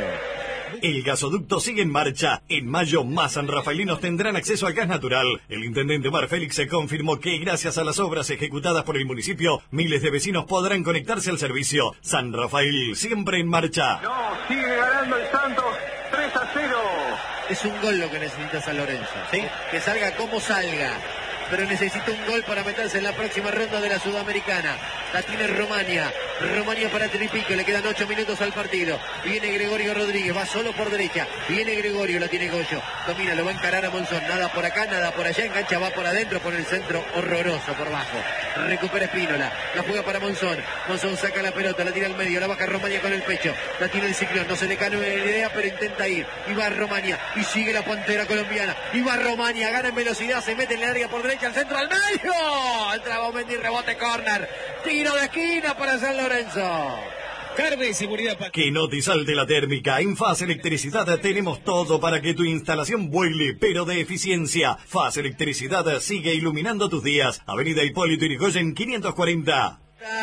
El gasoducto sigue en marcha. En mayo, más sanrafaelinos tendrán acceso al gas natural. El intendente Omar Félix se confirmó que gracias a las obras ejecutadas por el municipio, miles de vecinos podrán conectarse al servicio. San Rafael, siempre en marcha. No, sigue ganando el Santos tres a cero. Es un gol lo que necesita San Lorenzo, ¿sí? Que salga como salga, pero necesita un gol para meterse en la próxima ronda de la Sudamericana. La tiene Romania, Romania para Tripiquio, le quedan ocho minutos al partido. Viene Gregorio Rodríguez, va solo por derecha, viene Gregorio, la tiene Goyo, domina, lo va a encarar a Monzón, nada por acá, nada por allá, engancha, va por adentro, por el centro horroroso por bajo. Recupera Espínola, la juega para Monzón, Monzón saca la pelota, la tira al medio, la baja Romania con el pecho, la tiene el Ciclón, no se le cae la idea, pero intenta ir, y va Romania, y sigue la Pantera colombiana, y va Romania, gana en velocidad, se mete en el área por derecha, al centro, al medio, entra Baumendi, rebote, córner, tiro de esquina para San Lorenzo. Carve Seguridad. Que no te salte la térmica. En Faz Electricidad tenemos todo para que tu instalación vuele, pero de eficiencia. Faz Electricidad sigue iluminando tus días. Avenida Hipólito Yrigoyen quinientos cuarenta.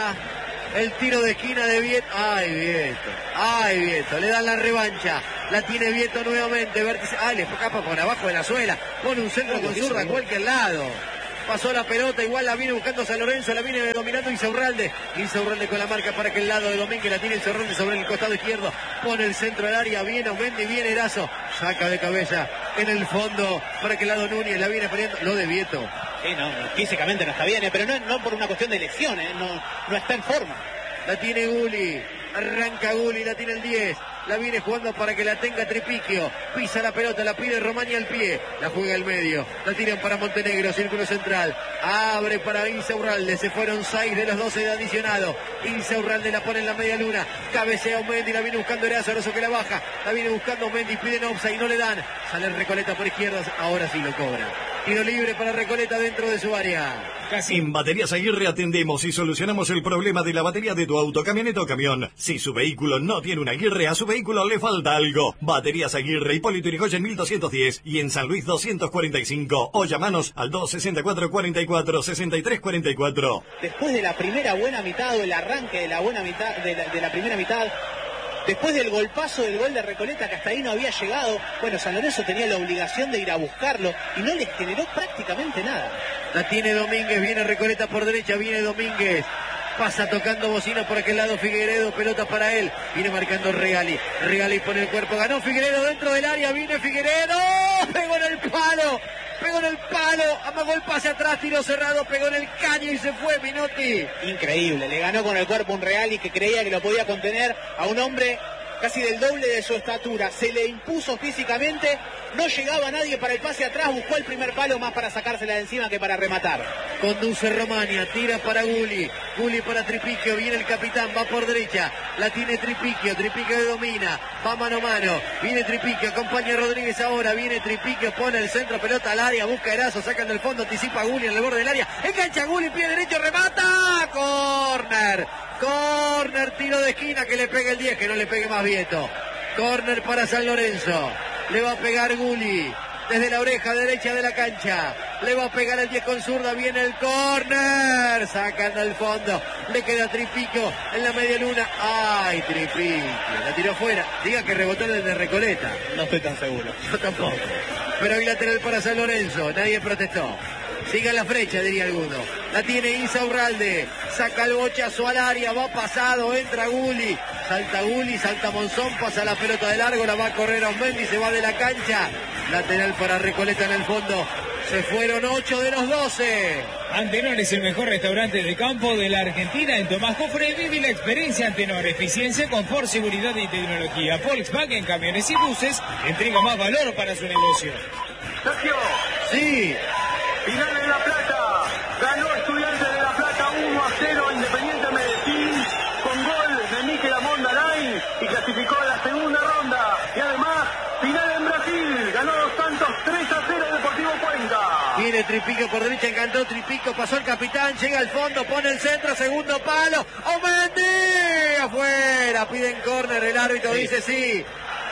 El tiro de esquina de Vieto. Ay, Vieto. Ay, Vieto. Le dan la revancha. La tiene Vieto nuevamente. Vértice. Ay, le escapa por abajo de la suela. Pone un centro con zurda a cualquier lado. Pasó la pelota, igual la viene buscando San Lorenzo, la viene dominando Insaurralde. Insaurralde con la marca para que el lado de Domínguez la tiene Insaurralde sobre el costado izquierdo. Pone el centro al área, viene Aumendi, viene Erazo. Saca de cabeza en el fondo para que el lado Núñez la viene poniendo. Lo de Vieto. Sí, no, físicamente no está bien, pero no, no por una cuestión de lesión, ¿eh? no, no está en forma. La tiene Gulli, arranca Gulli, la tiene el diez. La viene jugando para que la tenga Tripiquio. Pisa la pelota, la pide Romani al pie. La juega al medio. La tiran para Montenegro, círculo central. Abre para Insaurralde. Se fueron seis de los doce de adicionado. Insaurralde la pone en la media luna. Cabecea Aumendi, la viene buscando Erazo. Erazo que la baja. La viene buscando Aumendi. Piden offside y no le dan. Sale Recoleta por izquierda. Ahora sí lo cobra. Tiro libre para Recoleta dentro de su área. Casi. En Baterías Aguirre atendemos y solucionamos el problema de la batería de tu auto, camioneta o camión. Si su vehículo no tiene una Aguirre, a su vehículo le falta algo. Baterías Aguirre, Hipólito Yrigoyen mil doscientos diez y en San Luis doscientos cuarenta y cinco. O llamanos al dos sesenta y cuatro, cuarenta y cuatro, sesenta y tres cuarenta y cuatro. Después de la primera buena mitad o el arranque de la buena mitad de la, de la primera mitad, después del golpazo del gol de Recoleta, que hasta ahí no había llegado, bueno, San Lorenzo tenía la obligación de ir a buscarlo y no les generó prácticamente nada. La tiene Domínguez, viene Recoleta por derecha, viene Domínguez. Pasa tocando bocina por aquel lado Figueredo, pelota para él. Viene marcando Regali. Regali pone el cuerpo, ganó Figueredo dentro del área, viene Figueredo. Pegó en el palo, pegó en el palo, amagó el pase atrás, tiro cerrado, pegó en el caño y se fue Minotti. Increíble, le ganó con el cuerpo un Regali que creía que lo podía contener a un hombre casi del doble de su estatura. Se le impuso físicamente, no llegaba nadie para el pase atrás, buscó el primer palo más para sacársela de encima que para rematar. Conduce Romania, tira para Gulli, Gulli para Tripiquio, viene el capitán, va por derecha, la tiene Tripiquio, Tripiquio domina, va mano a mano, viene Tripiquio, acompaña a Rodríguez ahora, viene Tripiquio, pone el centro, pelota al área, busca Erazo, sacan del fondo, anticipa a Gulli en el borde del área, engancha Gulli, pie derecho, remata, córner, córner, tiro de esquina, que le pegue el diez, que no le pegue más Vieto, córner para San Lorenzo, le va a pegar Gulli, desde la oreja derecha de la cancha, le va a pegar el diez con zurda, viene el córner, sacando al fondo, le queda Tripiquio en la media luna, ay Tripiquio, la tiró afuera, diga que rebotó desde Recoleta. No estoy tan seguro. Yo tampoco, pero hay lateral para San Lorenzo, nadie protestó. Siga la flecha, diría alguno. La tiene Insaurralde. Saca el bochazo al área. Va pasado. Entra Gulli. Salta Gulli. Salta Monzón. Pasa la pelota de largo. La va a correr Aumendi. Se va de la cancha. Lateral para Recoleta en el fondo. Se fueron ocho de los doce. Antenor es el mejor restaurante de campo de la Argentina. En Tomás Jofre vive la experiencia Antenor. Eficiencia, confort, seguridad y tecnología. Volkswagen, camiones y buses. Entrega más valor para su negocio. Sergio. Sí. Final en La Plata. Ganó Estudiantes de La Plata uno a cero Independiente Medellín con gol de Mikel Amondalain y clasificó a la segunda ronda. Y además, final en Brasil. Ganó Dos Santos tres a cero Deportivo Cuenca. Viene Tripiquio por derecha, encantó Tripiquio, pasó el capitán, llega al fondo, pone el centro, segundo palo. ¡Aumendi! Afuera, piden córner, el árbitro sí. Dice sí.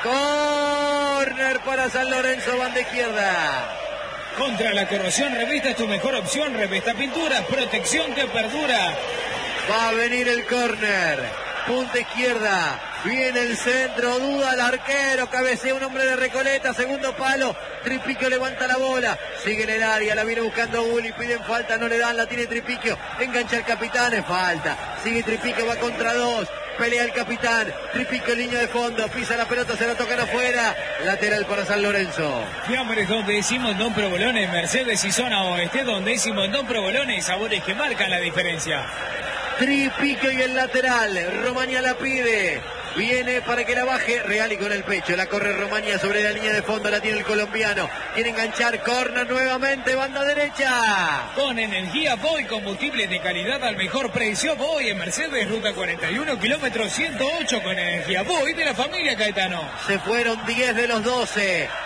Córner para San Lorenzo, banda izquierda. Contra la corrosión, Revista es tu mejor opción. Revista Pintura, protección que perdura. Va a venir el córner. Punta izquierda. Viene el centro, duda el arquero. Cabecea un hombre de Recoleta. Segundo palo. Tripiquio levanta la bola. Sigue en el área. La viene buscando Gulli. Piden falta. No le dan. La tiene Tripiquio. Engancha el capitán. Es falta. Sigue Tripiquio. Va contra dos. Pelea el capitán. Tripiquio en línea de fondo. Pisa la pelota. Se la tocan afuera. Lateral para San Lorenzo. Fiambres donde decimos Don Provolone. Mercedes y zona oeste. Donde decimos Don Provolone. Sabores que marcan la diferencia. Tripiquio y el lateral. Romania la pide. Viene para que la baje. Reali con el pecho. La corre Romania sobre la línea de fondo. La tiene el colombiano. Quiere enganchar. Corner nuevamente. Banda derecha. Con energía Boy. Combustibles de calidad al mejor precio. Boy en Mercedes. Ruta cuarenta y uno. Kilómetro ciento ocho. Con energía Boy de la familia Caetano. Se fueron diez de los doce.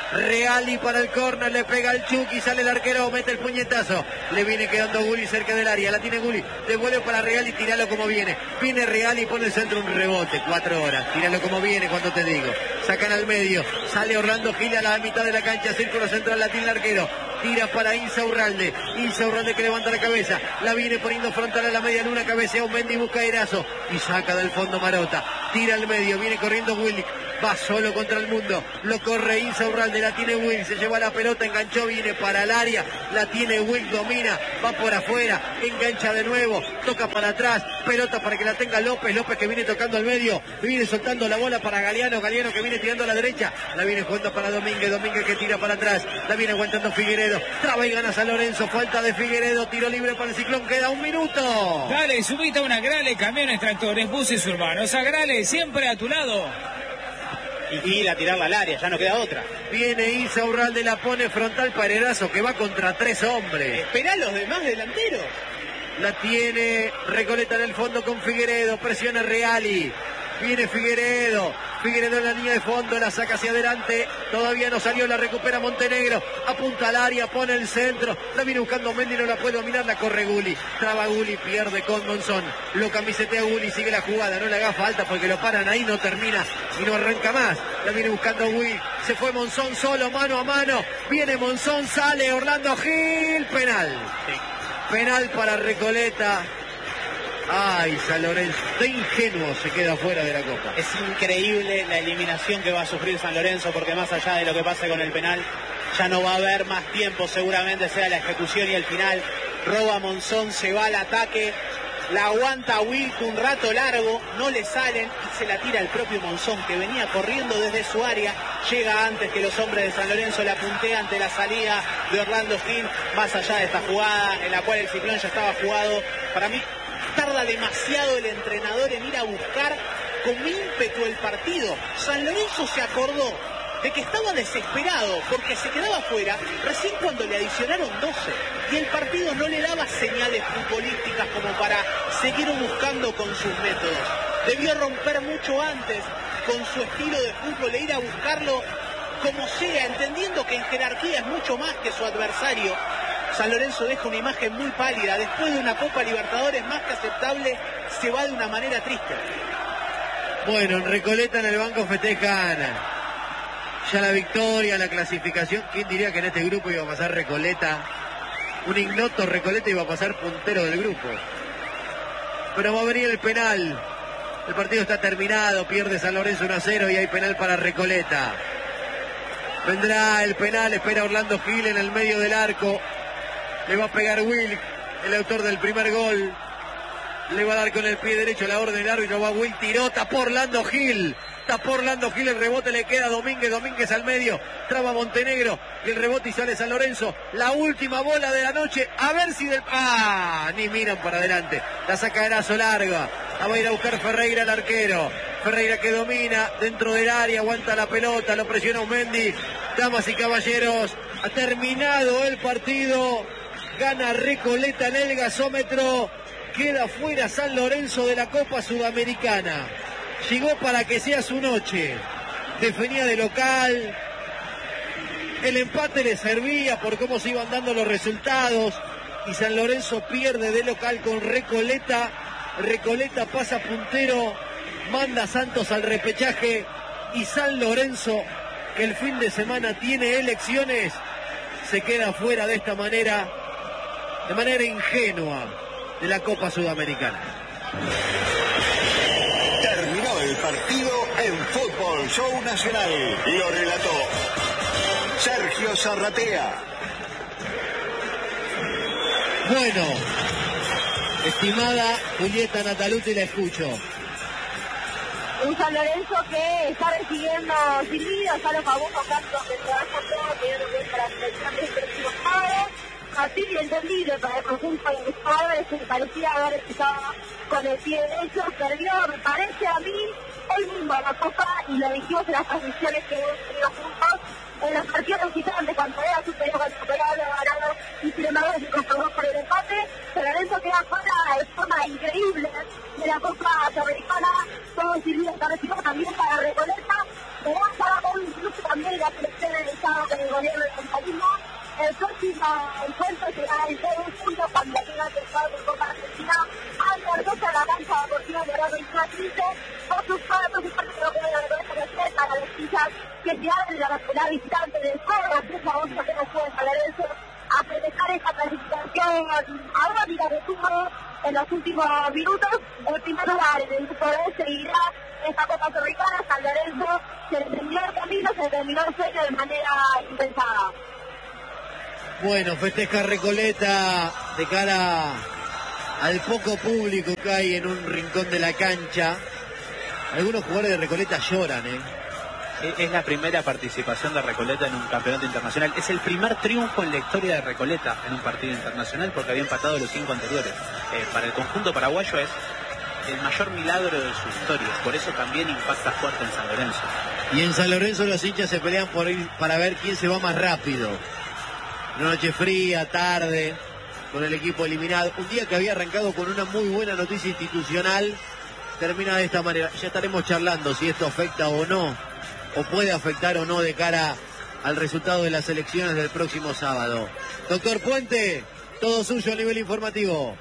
Reali para el córner, le pega al Chucky, sale el arquero, mete el puñetazo. Le viene quedando Gulli cerca del área, la tiene Gulli, devuelve para Reali, tiralo como viene. Viene Reali y pone el centro, un rebote, cuatro horas. Tíralo como viene cuando te digo. Sacan al medio, sale Orlando Gil a la mitad de la cancha, círculo central, la tiene el arquero. Tira para Insaurralde, Insaurralde que levanta la cabeza, la viene poniendo frontal a la media luna, cabecea un Mendy, busca Erazo y saca del fondo Marota, tira al medio, viene corriendo Willy, va solo contra el mundo, lo corre Insaurralde, la tiene Will, se lleva la pelota, enganchó, viene para el área, la tiene Will, domina, va por afuera, engancha de nuevo, toca para atrás, pelota para que la tenga López, López que viene tocando al medio, viene soltando la bola para Galeano, Galeano que viene tirando a la derecha, la viene jugando para Domínguez, Domínguez que tira para atrás, la viene aguantando Figueredo, traba y gana San Lorenzo, falta de Figueredo, tiro libre para el Ciclón, queda un minuto. Dale, subite a una Grale, camiones, tractores, buses urbanos, a Grale, siempre a tu lado. Y, y la tirarla al área, ya no queda otra. Viene Insaurralde, la pone frontal para Erazo que va contra tres hombres. Esperá a los demás delanteros. La tiene Recoleta en el fondo con Figueredo, presiona Reali. Viene Figueredo, Figueredo en la línea de fondo, la saca hacia adelante, todavía no salió, la recupera Montenegro, apunta al área, pone el centro, la viene buscando Mendy, no la puede dominar, la corre Gulli, traba Gulli, pierde con Monzón, lo camisetea Gulli, sigue la jugada, no le haga falta porque lo paran ahí, no termina y no arranca más, la viene buscando Will, se fue Monzón solo, mano a mano, viene Monzón, sale Orlando Gil, penal, penal para Recoleta. Ay, San Lorenzo, de ingenuo se queda fuera de la Copa. Es increíble la eliminación que va a sufrir San Lorenzo, porque más allá de lo que pase con el penal, ya no va a haber más tiempo, seguramente sea la ejecución y el final. Roba Monzón, se va al ataque, la aguanta Wilk un rato largo, no le salen y se la tira el propio Monzón, que venía corriendo desde su área, llega antes que los hombres de San Lorenzo, la puntea ante la salida de Orlando Gil, más allá de esta jugada en la cual el Ciclón ya estaba jugado. Para mí tarda demasiado el entrenador en ir a buscar con ímpetu el partido. San Lorenzo se acordó de que estaba desesperado porque se quedaba fuera recién cuando le adicionaron doce y el partido no le daba señales futbolísticas como para seguir buscando con sus métodos. Debió romper mucho antes con su estilo de fútbol e ir a buscarlo como sea, entendiendo que en jerarquía es mucho más que su adversario. San Lorenzo deja una imagen muy pálida. Después de una Copa Libertadores más que aceptable, se va de una manera triste. Bueno, en Recoleta en el banco festejan ya la victoria, la clasificación. ¿Quién diría que en este grupo iba a pasar Recoleta? Un ignoto Recoleta iba a pasar puntero del grupo. Pero va a venir el penal. El partido está terminado, pierde San Lorenzo uno a cero y hay penal para Recoleta. Vendrá el penal, espera Orlando Gil en el medio del arco. Le va a pegar Will, el autor del primer gol. Le va a dar con el pie derecho la orden del árbitro. Va Will, tiró, tapó Orlando Gil. Tapó Orlando Gil, el rebote le queda a Domínguez. Domínguez al medio, traba Montenegro. Y el rebote y sale San Lorenzo. La última bola de la noche. A ver si del... ¡Ah! Ni miran para adelante. La saca Erazo larga. La va a ir a buscar Ferreira, el arquero. Ferreira que domina dentro del área, aguanta la pelota, lo presiona Mendy. Damas y caballeros, ha terminado el partido. Gana Recoleta en el gasómetro. Queda fuera San Lorenzo de la Copa Sudamericana. Llegó para que sea su noche. Definía de local. El empate le servía por cómo se iban dando los resultados. Y San Lorenzo pierde de local con Recoleta. Recoleta pasa puntero. Manda a Santos al repechaje. Y San Lorenzo, que el fin de semana tiene elecciones, se queda fuera de esta manera. De manera ingenua de la Copa Sudamericana. Terminó el partido en Fútbol Show Nacional. Lo relató Sergio Zarratea. Bueno, estimada Julieta Nataluti, la escucho. Un San Lorenzo que está recibiendo sin vida, ya los famosos casos de trabajo todo, que yo no veo para la selección de expresivos padres. Así de entendible para el conjunto de mis padres, que parecía haber empezado con el pie derecho, perdió, me parece a mí, hoy mismo la Copa, y lo dijimos en las transmisiones que hemos tenido juntos, en los partidos visitantes, cuando era superior al superado, ganado, y sin embargo se conformó por el empate. San Lorenzo queda fuera de forma increíble de la Copa Sudamericana, todo sirvió esta recibo también para Recoleta, pero ya con incluso también la selección del Estado gobierno del socialismo. El próximo encuentro será el dos de junio cuando la Liga del Estado de Copa Argentina alcanza la cancha deportiva de Dorado y Matrice. Por sus partes, por su parte, creo que la reconocer a las fichas que se abren la nacional visitante del Cobra, que es famoso que no puede saber eso, a festejar esta clasificación agónica que tuvo en los últimos minutos. En primer lugar, en el grupo B seguirá esta Copa Sudamericana. San Lorenzo se terminó el camino, se terminó el sueño de manera impensada. Bueno, festeja Recoleta de cara al poco público que hay en un rincón de la cancha. Algunos jugadores de Recoleta lloran, ¿eh? Es la primera participación de Recoleta en un campeonato internacional. Es el primer triunfo en la historia de Recoleta en un partido internacional porque había empatado los cinco anteriores. Eh, para el conjunto paraguayo es el mayor milagro de su historia. Por eso también impacta fuerte en San Lorenzo. Y en San Lorenzo los hinchas se pelean por ir para ver quién se va más rápido. Una noche fría, tarde, con el equipo eliminado. Un día que había arrancado con una muy buena noticia institucional, termina de esta manera. Ya estaremos charlando si esto afecta o no, o puede afectar o no de cara al resultado de las elecciones del próximo sábado. Doctor Puente, todo suyo a nivel informativo.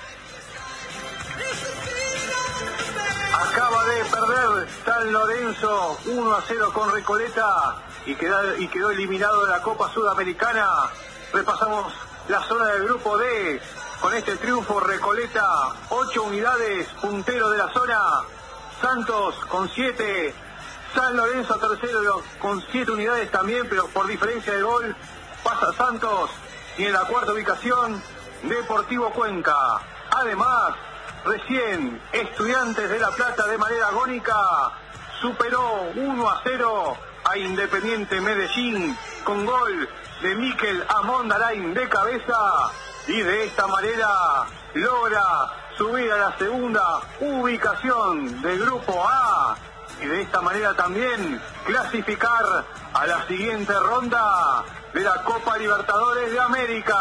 Acaba de perder San Lorenzo uno a cero con Recoleta y quedó, y quedó eliminado de la Copa Sudamericana. Repasamos la zona del grupo D. Con este triunfo Recoleta, ocho unidades, puntero de la zona. Santos con siete. San Lorenzo tercero con siete unidades también, pero por diferencia de gol pasa Santos. Y en la cuarta ubicación, Deportivo Cuenca. Además, recién Estudiantes de La Plata de manera agónica superó uno a cero a Independiente Medellín con gol de Mikel Amondarain de cabeza y de esta manera logra subir a la segunda ubicación del grupo A y de esta manera también clasificar a la siguiente ronda de la Copa Libertadores de América.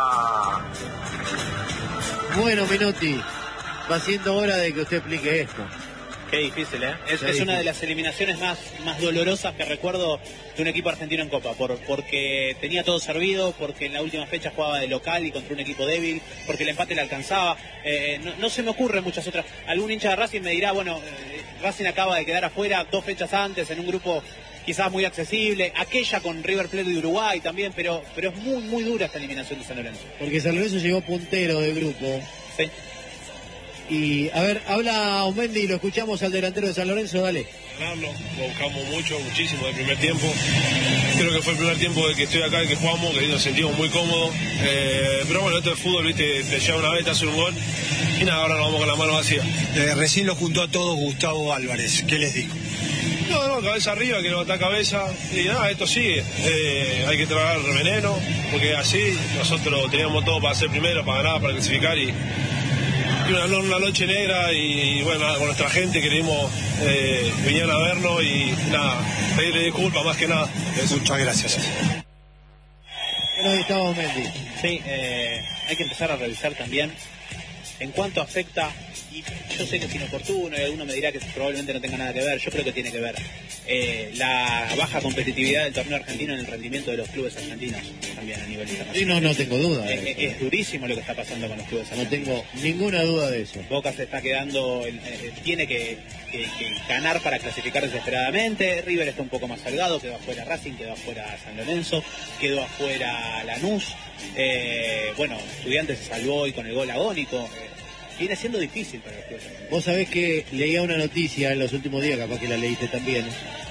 Bueno, Menotti, va siendo hora de que usted explique esto. Qué difícil, ¿eh? Es, es una de las eliminaciones más, más dolorosas que recuerdo de un equipo argentino en Copa, por, porque tenía todo servido, porque en la última fecha jugaba de local y contra un equipo débil, porque el empate le alcanzaba. Eh, no, no se me ocurren muchas otras. Algún hincha de Racing me dirá, bueno, eh, Racing acaba de quedar afuera dos fechas antes en un grupo quizás muy accesible, aquella con River Plate de Uruguay también, pero, pero es muy, muy dura esta eliminación de San Lorenzo. Porque San Lorenzo llegó puntero del grupo. Sí. Y, a ver, habla Omendi y lo escuchamos al delantero de San Lorenzo, dale. Ganarlo, lo buscamos mucho, muchísimo del primer tiempo. Creo que fue el primer tiempo de que estoy acá, de que jugamos, que nos sentimos muy cómodos. Eh, pero bueno, esto es fútbol, viste, te lleva una vez, te hace un gol. Y nada, ahora nos vamos con la mano vacía. Eh, recién lo juntó a todos Gustavo Álvarez, ¿qué les dijo? No, no, cabeza arriba, que levantar cabeza. Y nada, esto sigue. Eh, hay que tragar veneno, porque así nosotros teníamos todo para ser primero, para ganar, para clasificar y... Una, una noche negra y bueno, nada, con nuestra gente queremos eh, vinieron a vernos y nada, pedirle disculpas más que nada. Muchas gracias. Bueno, ahí estamos, Mendy. Sí, eh, hay que empezar a revisar también en cuánto afecta, y yo sé que es inoportuno y alguno me dirá que probablemente no tenga nada que ver, yo creo que tiene que ver eh, la baja competitividad del torneo argentino en el rendimiento de los clubes argentinos también a nivel internacional. Sí, no, no tengo duda. Es, es, es durísimo lo que está pasando con los clubes argentinos. No tengo ninguna duda de eso. Boca se está quedando, eh, tiene que, que, que ganar para clasificar desesperadamente. River está un poco más salgado, quedó afuera Racing, quedó afuera San Lorenzo, quedó afuera Lanús. Eh, bueno, Estudiantes se salvó y con el gol agónico. Eh, viene siendo difícil para los clubes. Vos sabés que leía una noticia en los últimos días, capaz que la leíste también.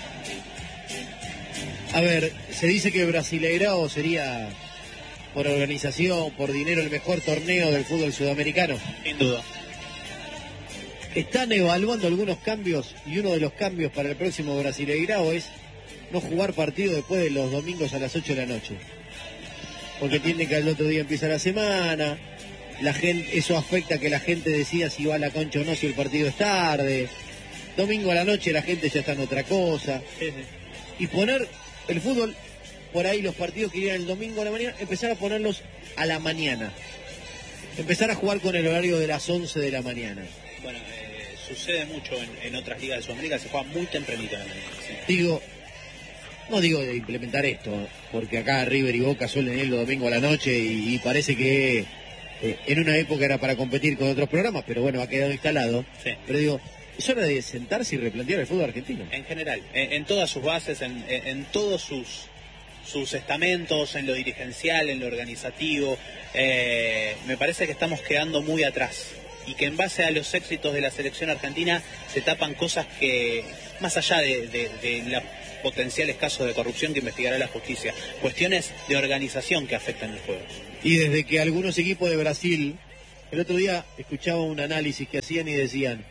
A ver, se dice que Brasileirao sería, por organización, por dinero, el mejor torneo del fútbol sudamericano. Sin duda. Están evaluando algunos cambios y uno de los cambios para el próximo Brasileirao es no jugar partido después de los domingos a las ocho de la noche. Porque entienden que al otro día empieza la semana, la gente, eso afecta a que la gente decida si va a la cancha o no, si el partido es tarde. Domingo a la noche la gente ya está en otra cosa. Sí, sí. Y poner el fútbol, por ahí los partidos que irían el domingo a la mañana, empezar a ponerlos a la mañana. Empezar a jugar con el horario de las once de la mañana. Bueno, eh, sucede mucho en, en otras ligas de Sudamérica, se juega muy tempranito. Sí. Digo, no digo de implementar esto, porque acá River y Boca suelen ir los domingos a la noche y, y parece que eh, en una época era para competir con otros programas, pero bueno, ha quedado instalado. Sí. Pero digo, es hora de sentarse y replantear el fútbol argentino. En general, en, en todas sus bases, en, en, en todos sus, sus estamentos, en lo dirigencial, en lo organizativo. Eh, me parece que estamos quedando muy atrás. Y que en base a los éxitos de la selección argentina se tapan cosas que, más allá de, de, de los potenciales casos de corrupción que investigará la justicia, cuestiones de organización que afectan el juego. Y desde que algunos equipos de Brasil, el otro día escuchaba un análisis que hacían y decían,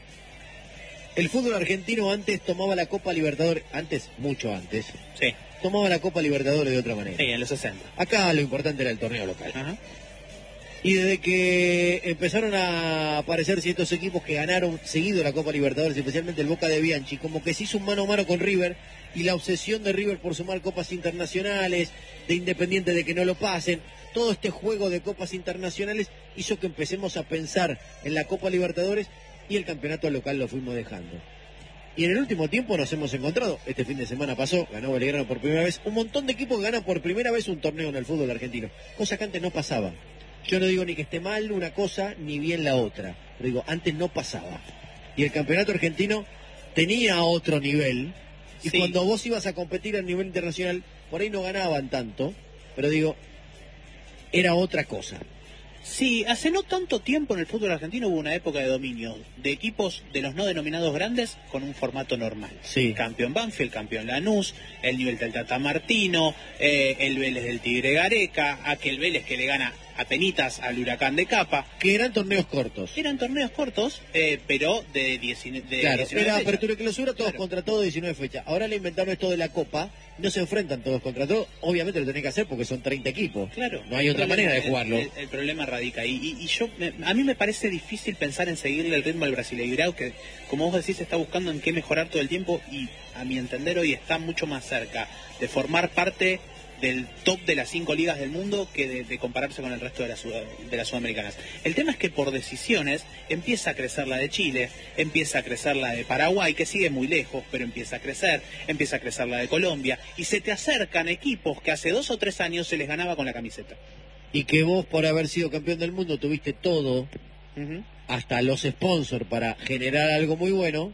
el fútbol argentino antes tomaba la Copa Libertadores, antes, mucho antes, sí. tomaba la Copa Libertadores de otra manera. Sí, en los sesenta. Acá lo importante era el torneo local. Ajá. Y desde que empezaron a aparecer ciertos equipos que ganaron seguido la Copa Libertadores, especialmente el Boca de Bianchi, como que se hizo un mano a mano con River, y la obsesión de River por sumar copas internacionales, de Independiente de que no lo pasen, todo este juego de copas internacionales hizo que empecemos a pensar en la Copa Libertadores y el campeonato local lo fuimos dejando. Y en el último tiempo nos hemos encontrado, este fin de semana pasó, ganó Belgrano por primera vez, un montón de equipos que ganan por primera vez un torneo en el fútbol argentino, cosa que antes no pasaba. Yo no digo ni que esté mal una cosa, ni bien la otra. Pero digo, antes no pasaba. Y el campeonato argentino tenía otro nivel. Y sí. Cuando vos ibas a competir a nivel internacional, por ahí no ganaban tanto. Pero digo, era otra cosa. Sí, hace no tanto tiempo en el fútbol argentino hubo una época de dominio de equipos de los no denominados grandes con un formato normal. Sí. Campeón Banfield, campeón Lanús, el nivel del Tata Martino, eh, el Vélez del Tigre Gareca, aquel Vélez que le gana a penitas al Huracán de Capa. Que eran torneos cortos. Eran torneos cortos, eh, pero de, diecinueve, de claro, diecinueve era fechas. apertura y clausura, todos claro. contra todos, diecinueve fechas. Ahora le inventaron esto de la Copa, no se enfrentan todos contra todos. Obviamente lo tenés que hacer porque son treinta equipos. Claro. No hay otra problema, manera de jugarlo. El, el, el problema radica ahí. Y, y yo, me, a mí me parece difícil pensar en seguirle el ritmo al Brasileirao, que como vos decís está buscando en qué mejorar todo el tiempo y a mi entender hoy está mucho más cerca de formar parte del top de las cinco ligas del mundo que de, de compararse con el resto de las, de las sudamericanas. El tema es que por decisiones empieza a crecer la de Chile, empieza a crecer la de Paraguay, que sigue muy lejos, pero empieza a crecer, empieza a crecer la de Colombia, y se te acercan equipos que hace dos o tres años se les ganaba con la camiseta. Y que vos, por haber sido campeón del mundo, tuviste todo, uh-huh. hasta los sponsors para generar algo muy bueno,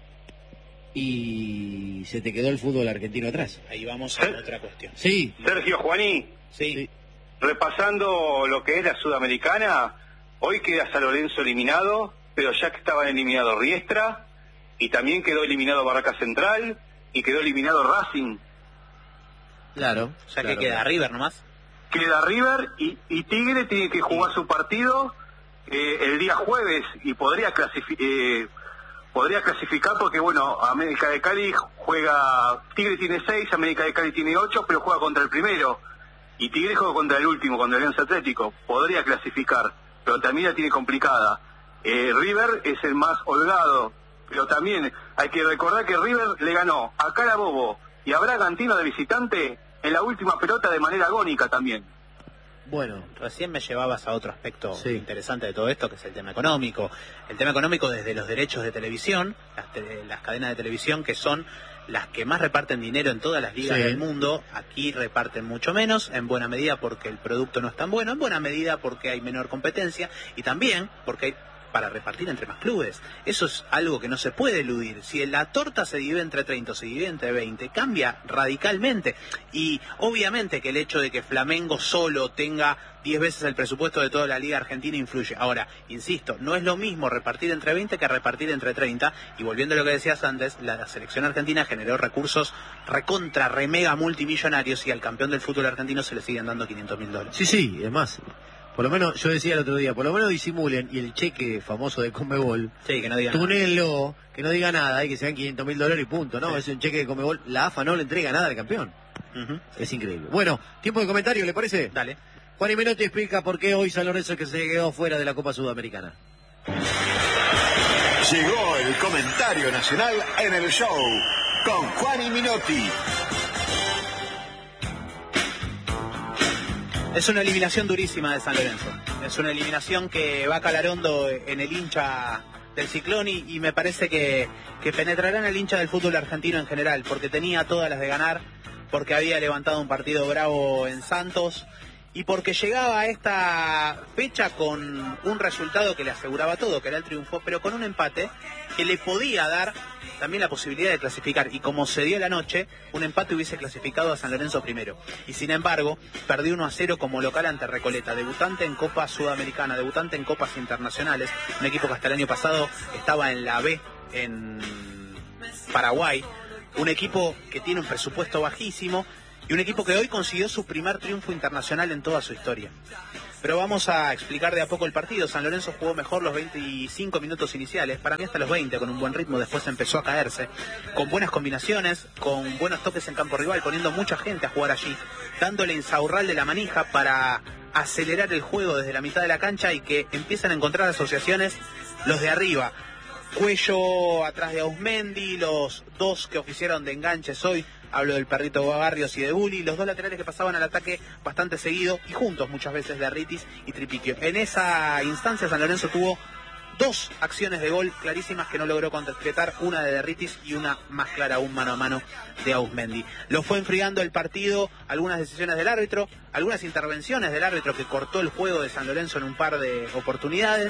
y se te quedó el fútbol argentino atrás. Ahí vamos a ¿Eh? otra cuestión. Sí. Sergio Juaní, sí. sí. repasando lo que es la Sudamericana, hoy queda San Lorenzo eliminado, pero ya que estaban eliminados Riestra, y también quedó eliminado Barraca Central, y quedó eliminado Racing. Claro. O sea claro, que queda claro. River nomás. Queda River, y, y Tigre tiene que jugar sí. su partido eh, el día jueves, y podría clasificar... Eh, Podría clasificar porque, bueno, América de Cali juega... Tigre tiene seis, América de Cali tiene ocho, pero juega contra el primero. Y Tigre juega contra el último, contra el Alianza Atlético. Podría clasificar, pero también la tiene complicada. Eh, River es el más holgado, pero también hay que recordar que River le ganó a Carabobo y a Bragantino de visitante en la última pelota de manera agónica también. Bueno, recién me llevabas a otro aspecto sí. interesante de todo esto, que es el tema económico. El tema económico desde los derechos de televisión, las, te las cadenas de televisión que son las que más reparten dinero en todas las ligas sí. del mundo, aquí reparten mucho menos, en buena medida porque el producto no es tan bueno, en buena medida porque hay menor competencia y también porque hay para repartir entre más clubes. Eso es algo que no se puede eludir. Si la torta se divide entre treinta o se divide entre veinte, cambia radicalmente. Y obviamente que el hecho de que Flamengo solo tenga diez veces el presupuesto de toda la Liga Argentina influye. Ahora, insisto, no es lo mismo repartir entre veinte que repartir entre treinta. Y volviendo a lo que decías antes, la, la selección argentina generó recursos recontra, remega multimillonarios y al campeón del fútbol argentino se le siguen dando quinientos mil dólares. Sí, sí, es más. Por lo menos, yo decía el otro día, por lo menos disimulen, y el cheque famoso de Conmebol, sí, que no diga túnelo, que no diga nada, y que sean quinientos mil dólares y punto, ¿no? Sí. Es un cheque de Conmebol, la A F A no le entrega nada al campeón. Uh-huh. Es increíble. Bueno, tiempo de comentario, ¿le parece? Dale. Juan y Menotti explica por qué hoy San Lorenzo es que se quedó fuera de la Copa Sudamericana. Llegó el comentario nacional en el show, con Juan y Menotti. Es una eliminación durísima de San Lorenzo. Es una eliminación que va a calar hondo en el hincha del Ciclón y, y me parece que, que penetrará en el hincha del fútbol argentino en general, porque tenía todas las de ganar, porque había levantado un partido bravo en Santos y porque llegaba a esta fecha con un resultado que le aseguraba todo, que era el triunfo, pero con un empate que le podía dar también la posibilidad de clasificar. Y como se dio la noche, un empate hubiese clasificado a San Lorenzo primero. Y sin embargo, perdió uno a cero como local ante Recoleta, debutante en Copa Sudamericana, debutante en Copas Internacionales, un equipo que hasta el año pasado estaba en la B en Paraguay, un equipo que tiene un presupuesto bajísimo y un equipo que hoy consiguió su primer triunfo internacional en toda su historia. Pero vamos a explicar de a poco el partido. San Lorenzo jugó mejor los veinticinco minutos iniciales, para mí hasta los veinte, con un buen ritmo, después empezó a caerse, con buenas combinaciones, con buenos toques en campo rival, poniendo mucha gente a jugar allí, dándole Insaurralde la manija para acelerar el juego desde la mitad de la cancha y que empiezan a encontrar asociaciones los de arriba. Cuello atrás de Auzmendi, los dos que oficiaron de enganches hoy, hablo del Perrito Barrios y de Bulli, los dos laterales que pasaban al ataque bastante seguido y juntos muchas veces de Arritis y Tripiquio. En esa instancia San Lorenzo tuvo dos acciones de gol clarísimas que no logró concretar, una de Arritis y una más clara aún mano a mano de Auzmendi. Lo fue enfriando el partido, algunas decisiones del árbitro, algunas intervenciones del árbitro que cortó el juego de San Lorenzo en un par de oportunidades.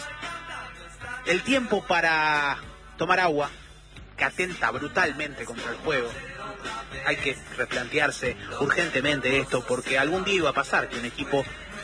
El tiempo para tomar agua, que atenta brutalmente contra el juego. Hay que replantearse urgentemente esto, porque algún día iba a pasar que un equipo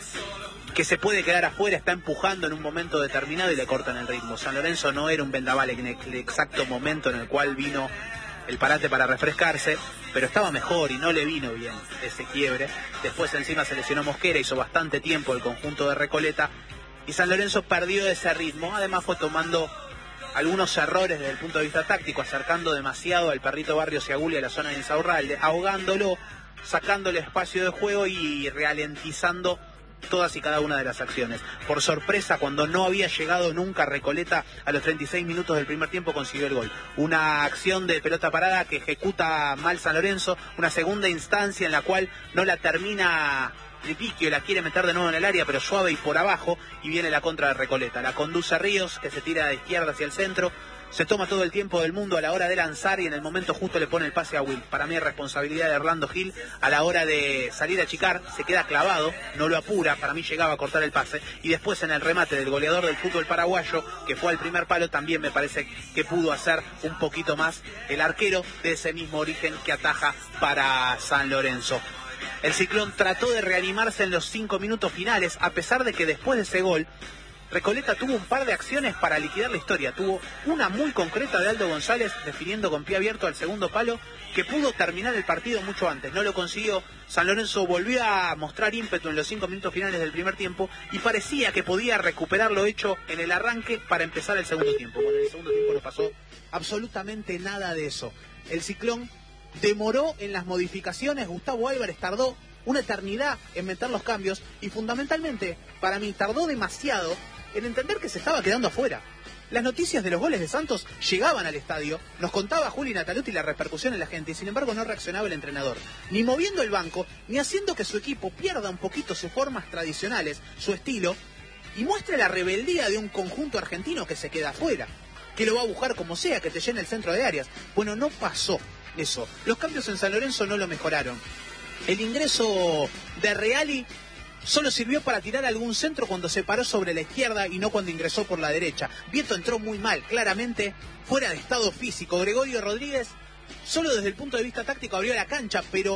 que se puede quedar afuera está empujando en un momento determinado y le cortan el ritmo. San Lorenzo no era un vendaval en el exacto momento en el cual vino el parate para refrescarse, pero estaba mejor y no le vino bien ese quiebre. Después encima se lesionó Mosquera, hizo bastante tiempo el conjunto de Recoleta y San Lorenzo perdió ese ritmo. Además fue tomando algunos errores desde el punto de vista táctico, acercando demasiado al Perrito Barrios y a Gulli a la zona de Insaurralde, ahogándolo, sacándole espacio de juego y ralentizando todas y cada una de las acciones. Por sorpresa, cuando no había llegado nunca Recoleta, a los treinta y seis minutos del primer tiempo consiguió el gol. Una acción de pelota parada que ejecuta mal San Lorenzo, una segunda instancia en la cual no la termina Tripiquio, la quiere meter de nuevo en el área, pero suave y por abajo, y viene la contra de Recoleta. La conduce Ríos, que se tira de izquierda hacia el centro, se toma todo el tiempo del mundo a la hora de lanzar y en el momento justo le pone el pase a Will. Para mí es responsabilidad de Orlando Gil a la hora de salir a achicar, se queda clavado, no lo apura, para mí llegaba a cortar el pase, y después en el remate del goleador del fútbol paraguayo, que fue al primer palo, también me parece que pudo hacer un poquito más el arquero de ese mismo origen que ataja para San Lorenzo. El Ciclón trató de reanimarse en los cinco minutos finales, a pesar de que después de ese gol, Recoleta tuvo un par de acciones para liquidar la historia. Tuvo una muy concreta de Aldo González, definiendo con pie abierto al segundo palo, que pudo terminar el partido mucho antes. No lo consiguió. San Lorenzo volvió a mostrar ímpetu en los cinco minutos finales del primer tiempo y parecía que podía recuperar lo hecho en el arranque para empezar el segundo tiempo. Bueno, en el segundo tiempo no pasó absolutamente nada de eso. El Ciclón demoró en las modificaciones, Gustavo Álvarez tardó una eternidad en meter los cambios y fundamentalmente, para mí, tardó demasiado en entender que se estaba quedando afuera. Las noticias de los goles de Santos llegaban al estadio, nos contaba Juli Nataluti la repercusión en la gente y sin embargo no reaccionaba el entrenador, ni moviendo el banco, ni haciendo que su equipo pierda un poquito sus formas tradicionales, su estilo, y muestre la rebeldía de un conjunto argentino que se queda afuera, que lo va a buscar como sea, que te llene el centro de áreas. Bueno, no pasó eso. Los cambios en San Lorenzo no lo mejoraron. El ingreso de Reali solo sirvió para tirar algún centro cuando se paró sobre la izquierda y no cuando ingresó por la derecha. Vieto entró muy mal, claramente fuera de estado físico. Gregorio Rodríguez, solo desde el punto de vista táctico, abrió la cancha, pero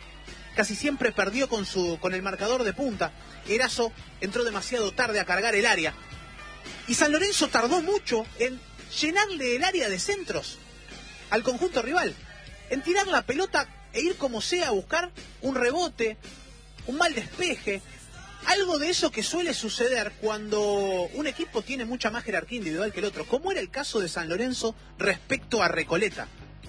casi siempre perdió con, su, con el marcador de punta. Erazo entró demasiado tarde a cargar el área. Y San Lorenzo tardó mucho en llenarle el área de centros al conjunto rival, en tirar la pelota e ir como sea a buscar un rebote, un mal despeje, algo de eso que suele suceder cuando un equipo tiene mucha más jerarquía individual que el otro, como era el caso de San Lorenzo respecto a Recoleta.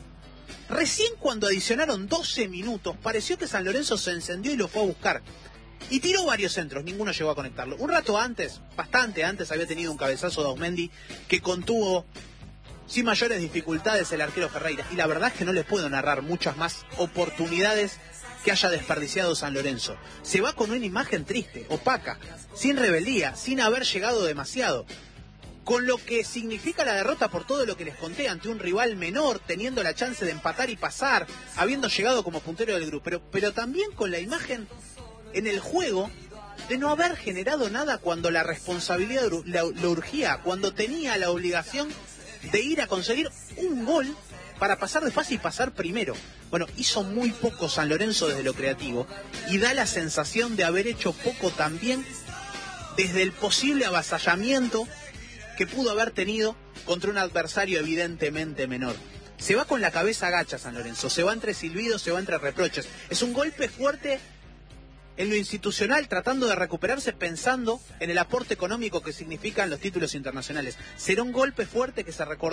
Recién cuando adicionaron doce minutos, pareció que San Lorenzo se encendió y lo fue a buscar. Y tiró varios centros, ninguno llegó a conectarlo. Un rato antes, bastante antes, había tenido un cabezazo de Auzmendi que contuvo sin mayores dificultades el arquero Ferreira. Y la verdad es que no les puedo narrar muchas más oportunidades que haya desperdiciado San Lorenzo. Se va con una imagen triste, opaca, sin rebeldía, sin haber llegado demasiado. con lo que significa la derrota por todo lo que les conté, ante un rival menor, teniendo la chance de empatar y pasar, habiendo llegado como puntero del grupo, pero, pero también con la imagen en el juego de no haber generado nada cuando la responsabilidad lo, lo urgía, cuando tenía la obligación de ir a conseguir un gol para pasar de fase y pasar primero. Bueno, hizo muy poco San Lorenzo desde lo creativo y da la sensación de haber hecho poco también desde el posible avasallamiento que pudo haber tenido contra un adversario evidentemente menor. Se va con la cabeza agacha San Lorenzo, se va entre silbidos, se va entre reproches. Es un golpe fuerte en lo institucional, tratando de recuperarse, pensando en el aporte económico que significan los títulos internacionales. Será un golpe fuerte que se recordará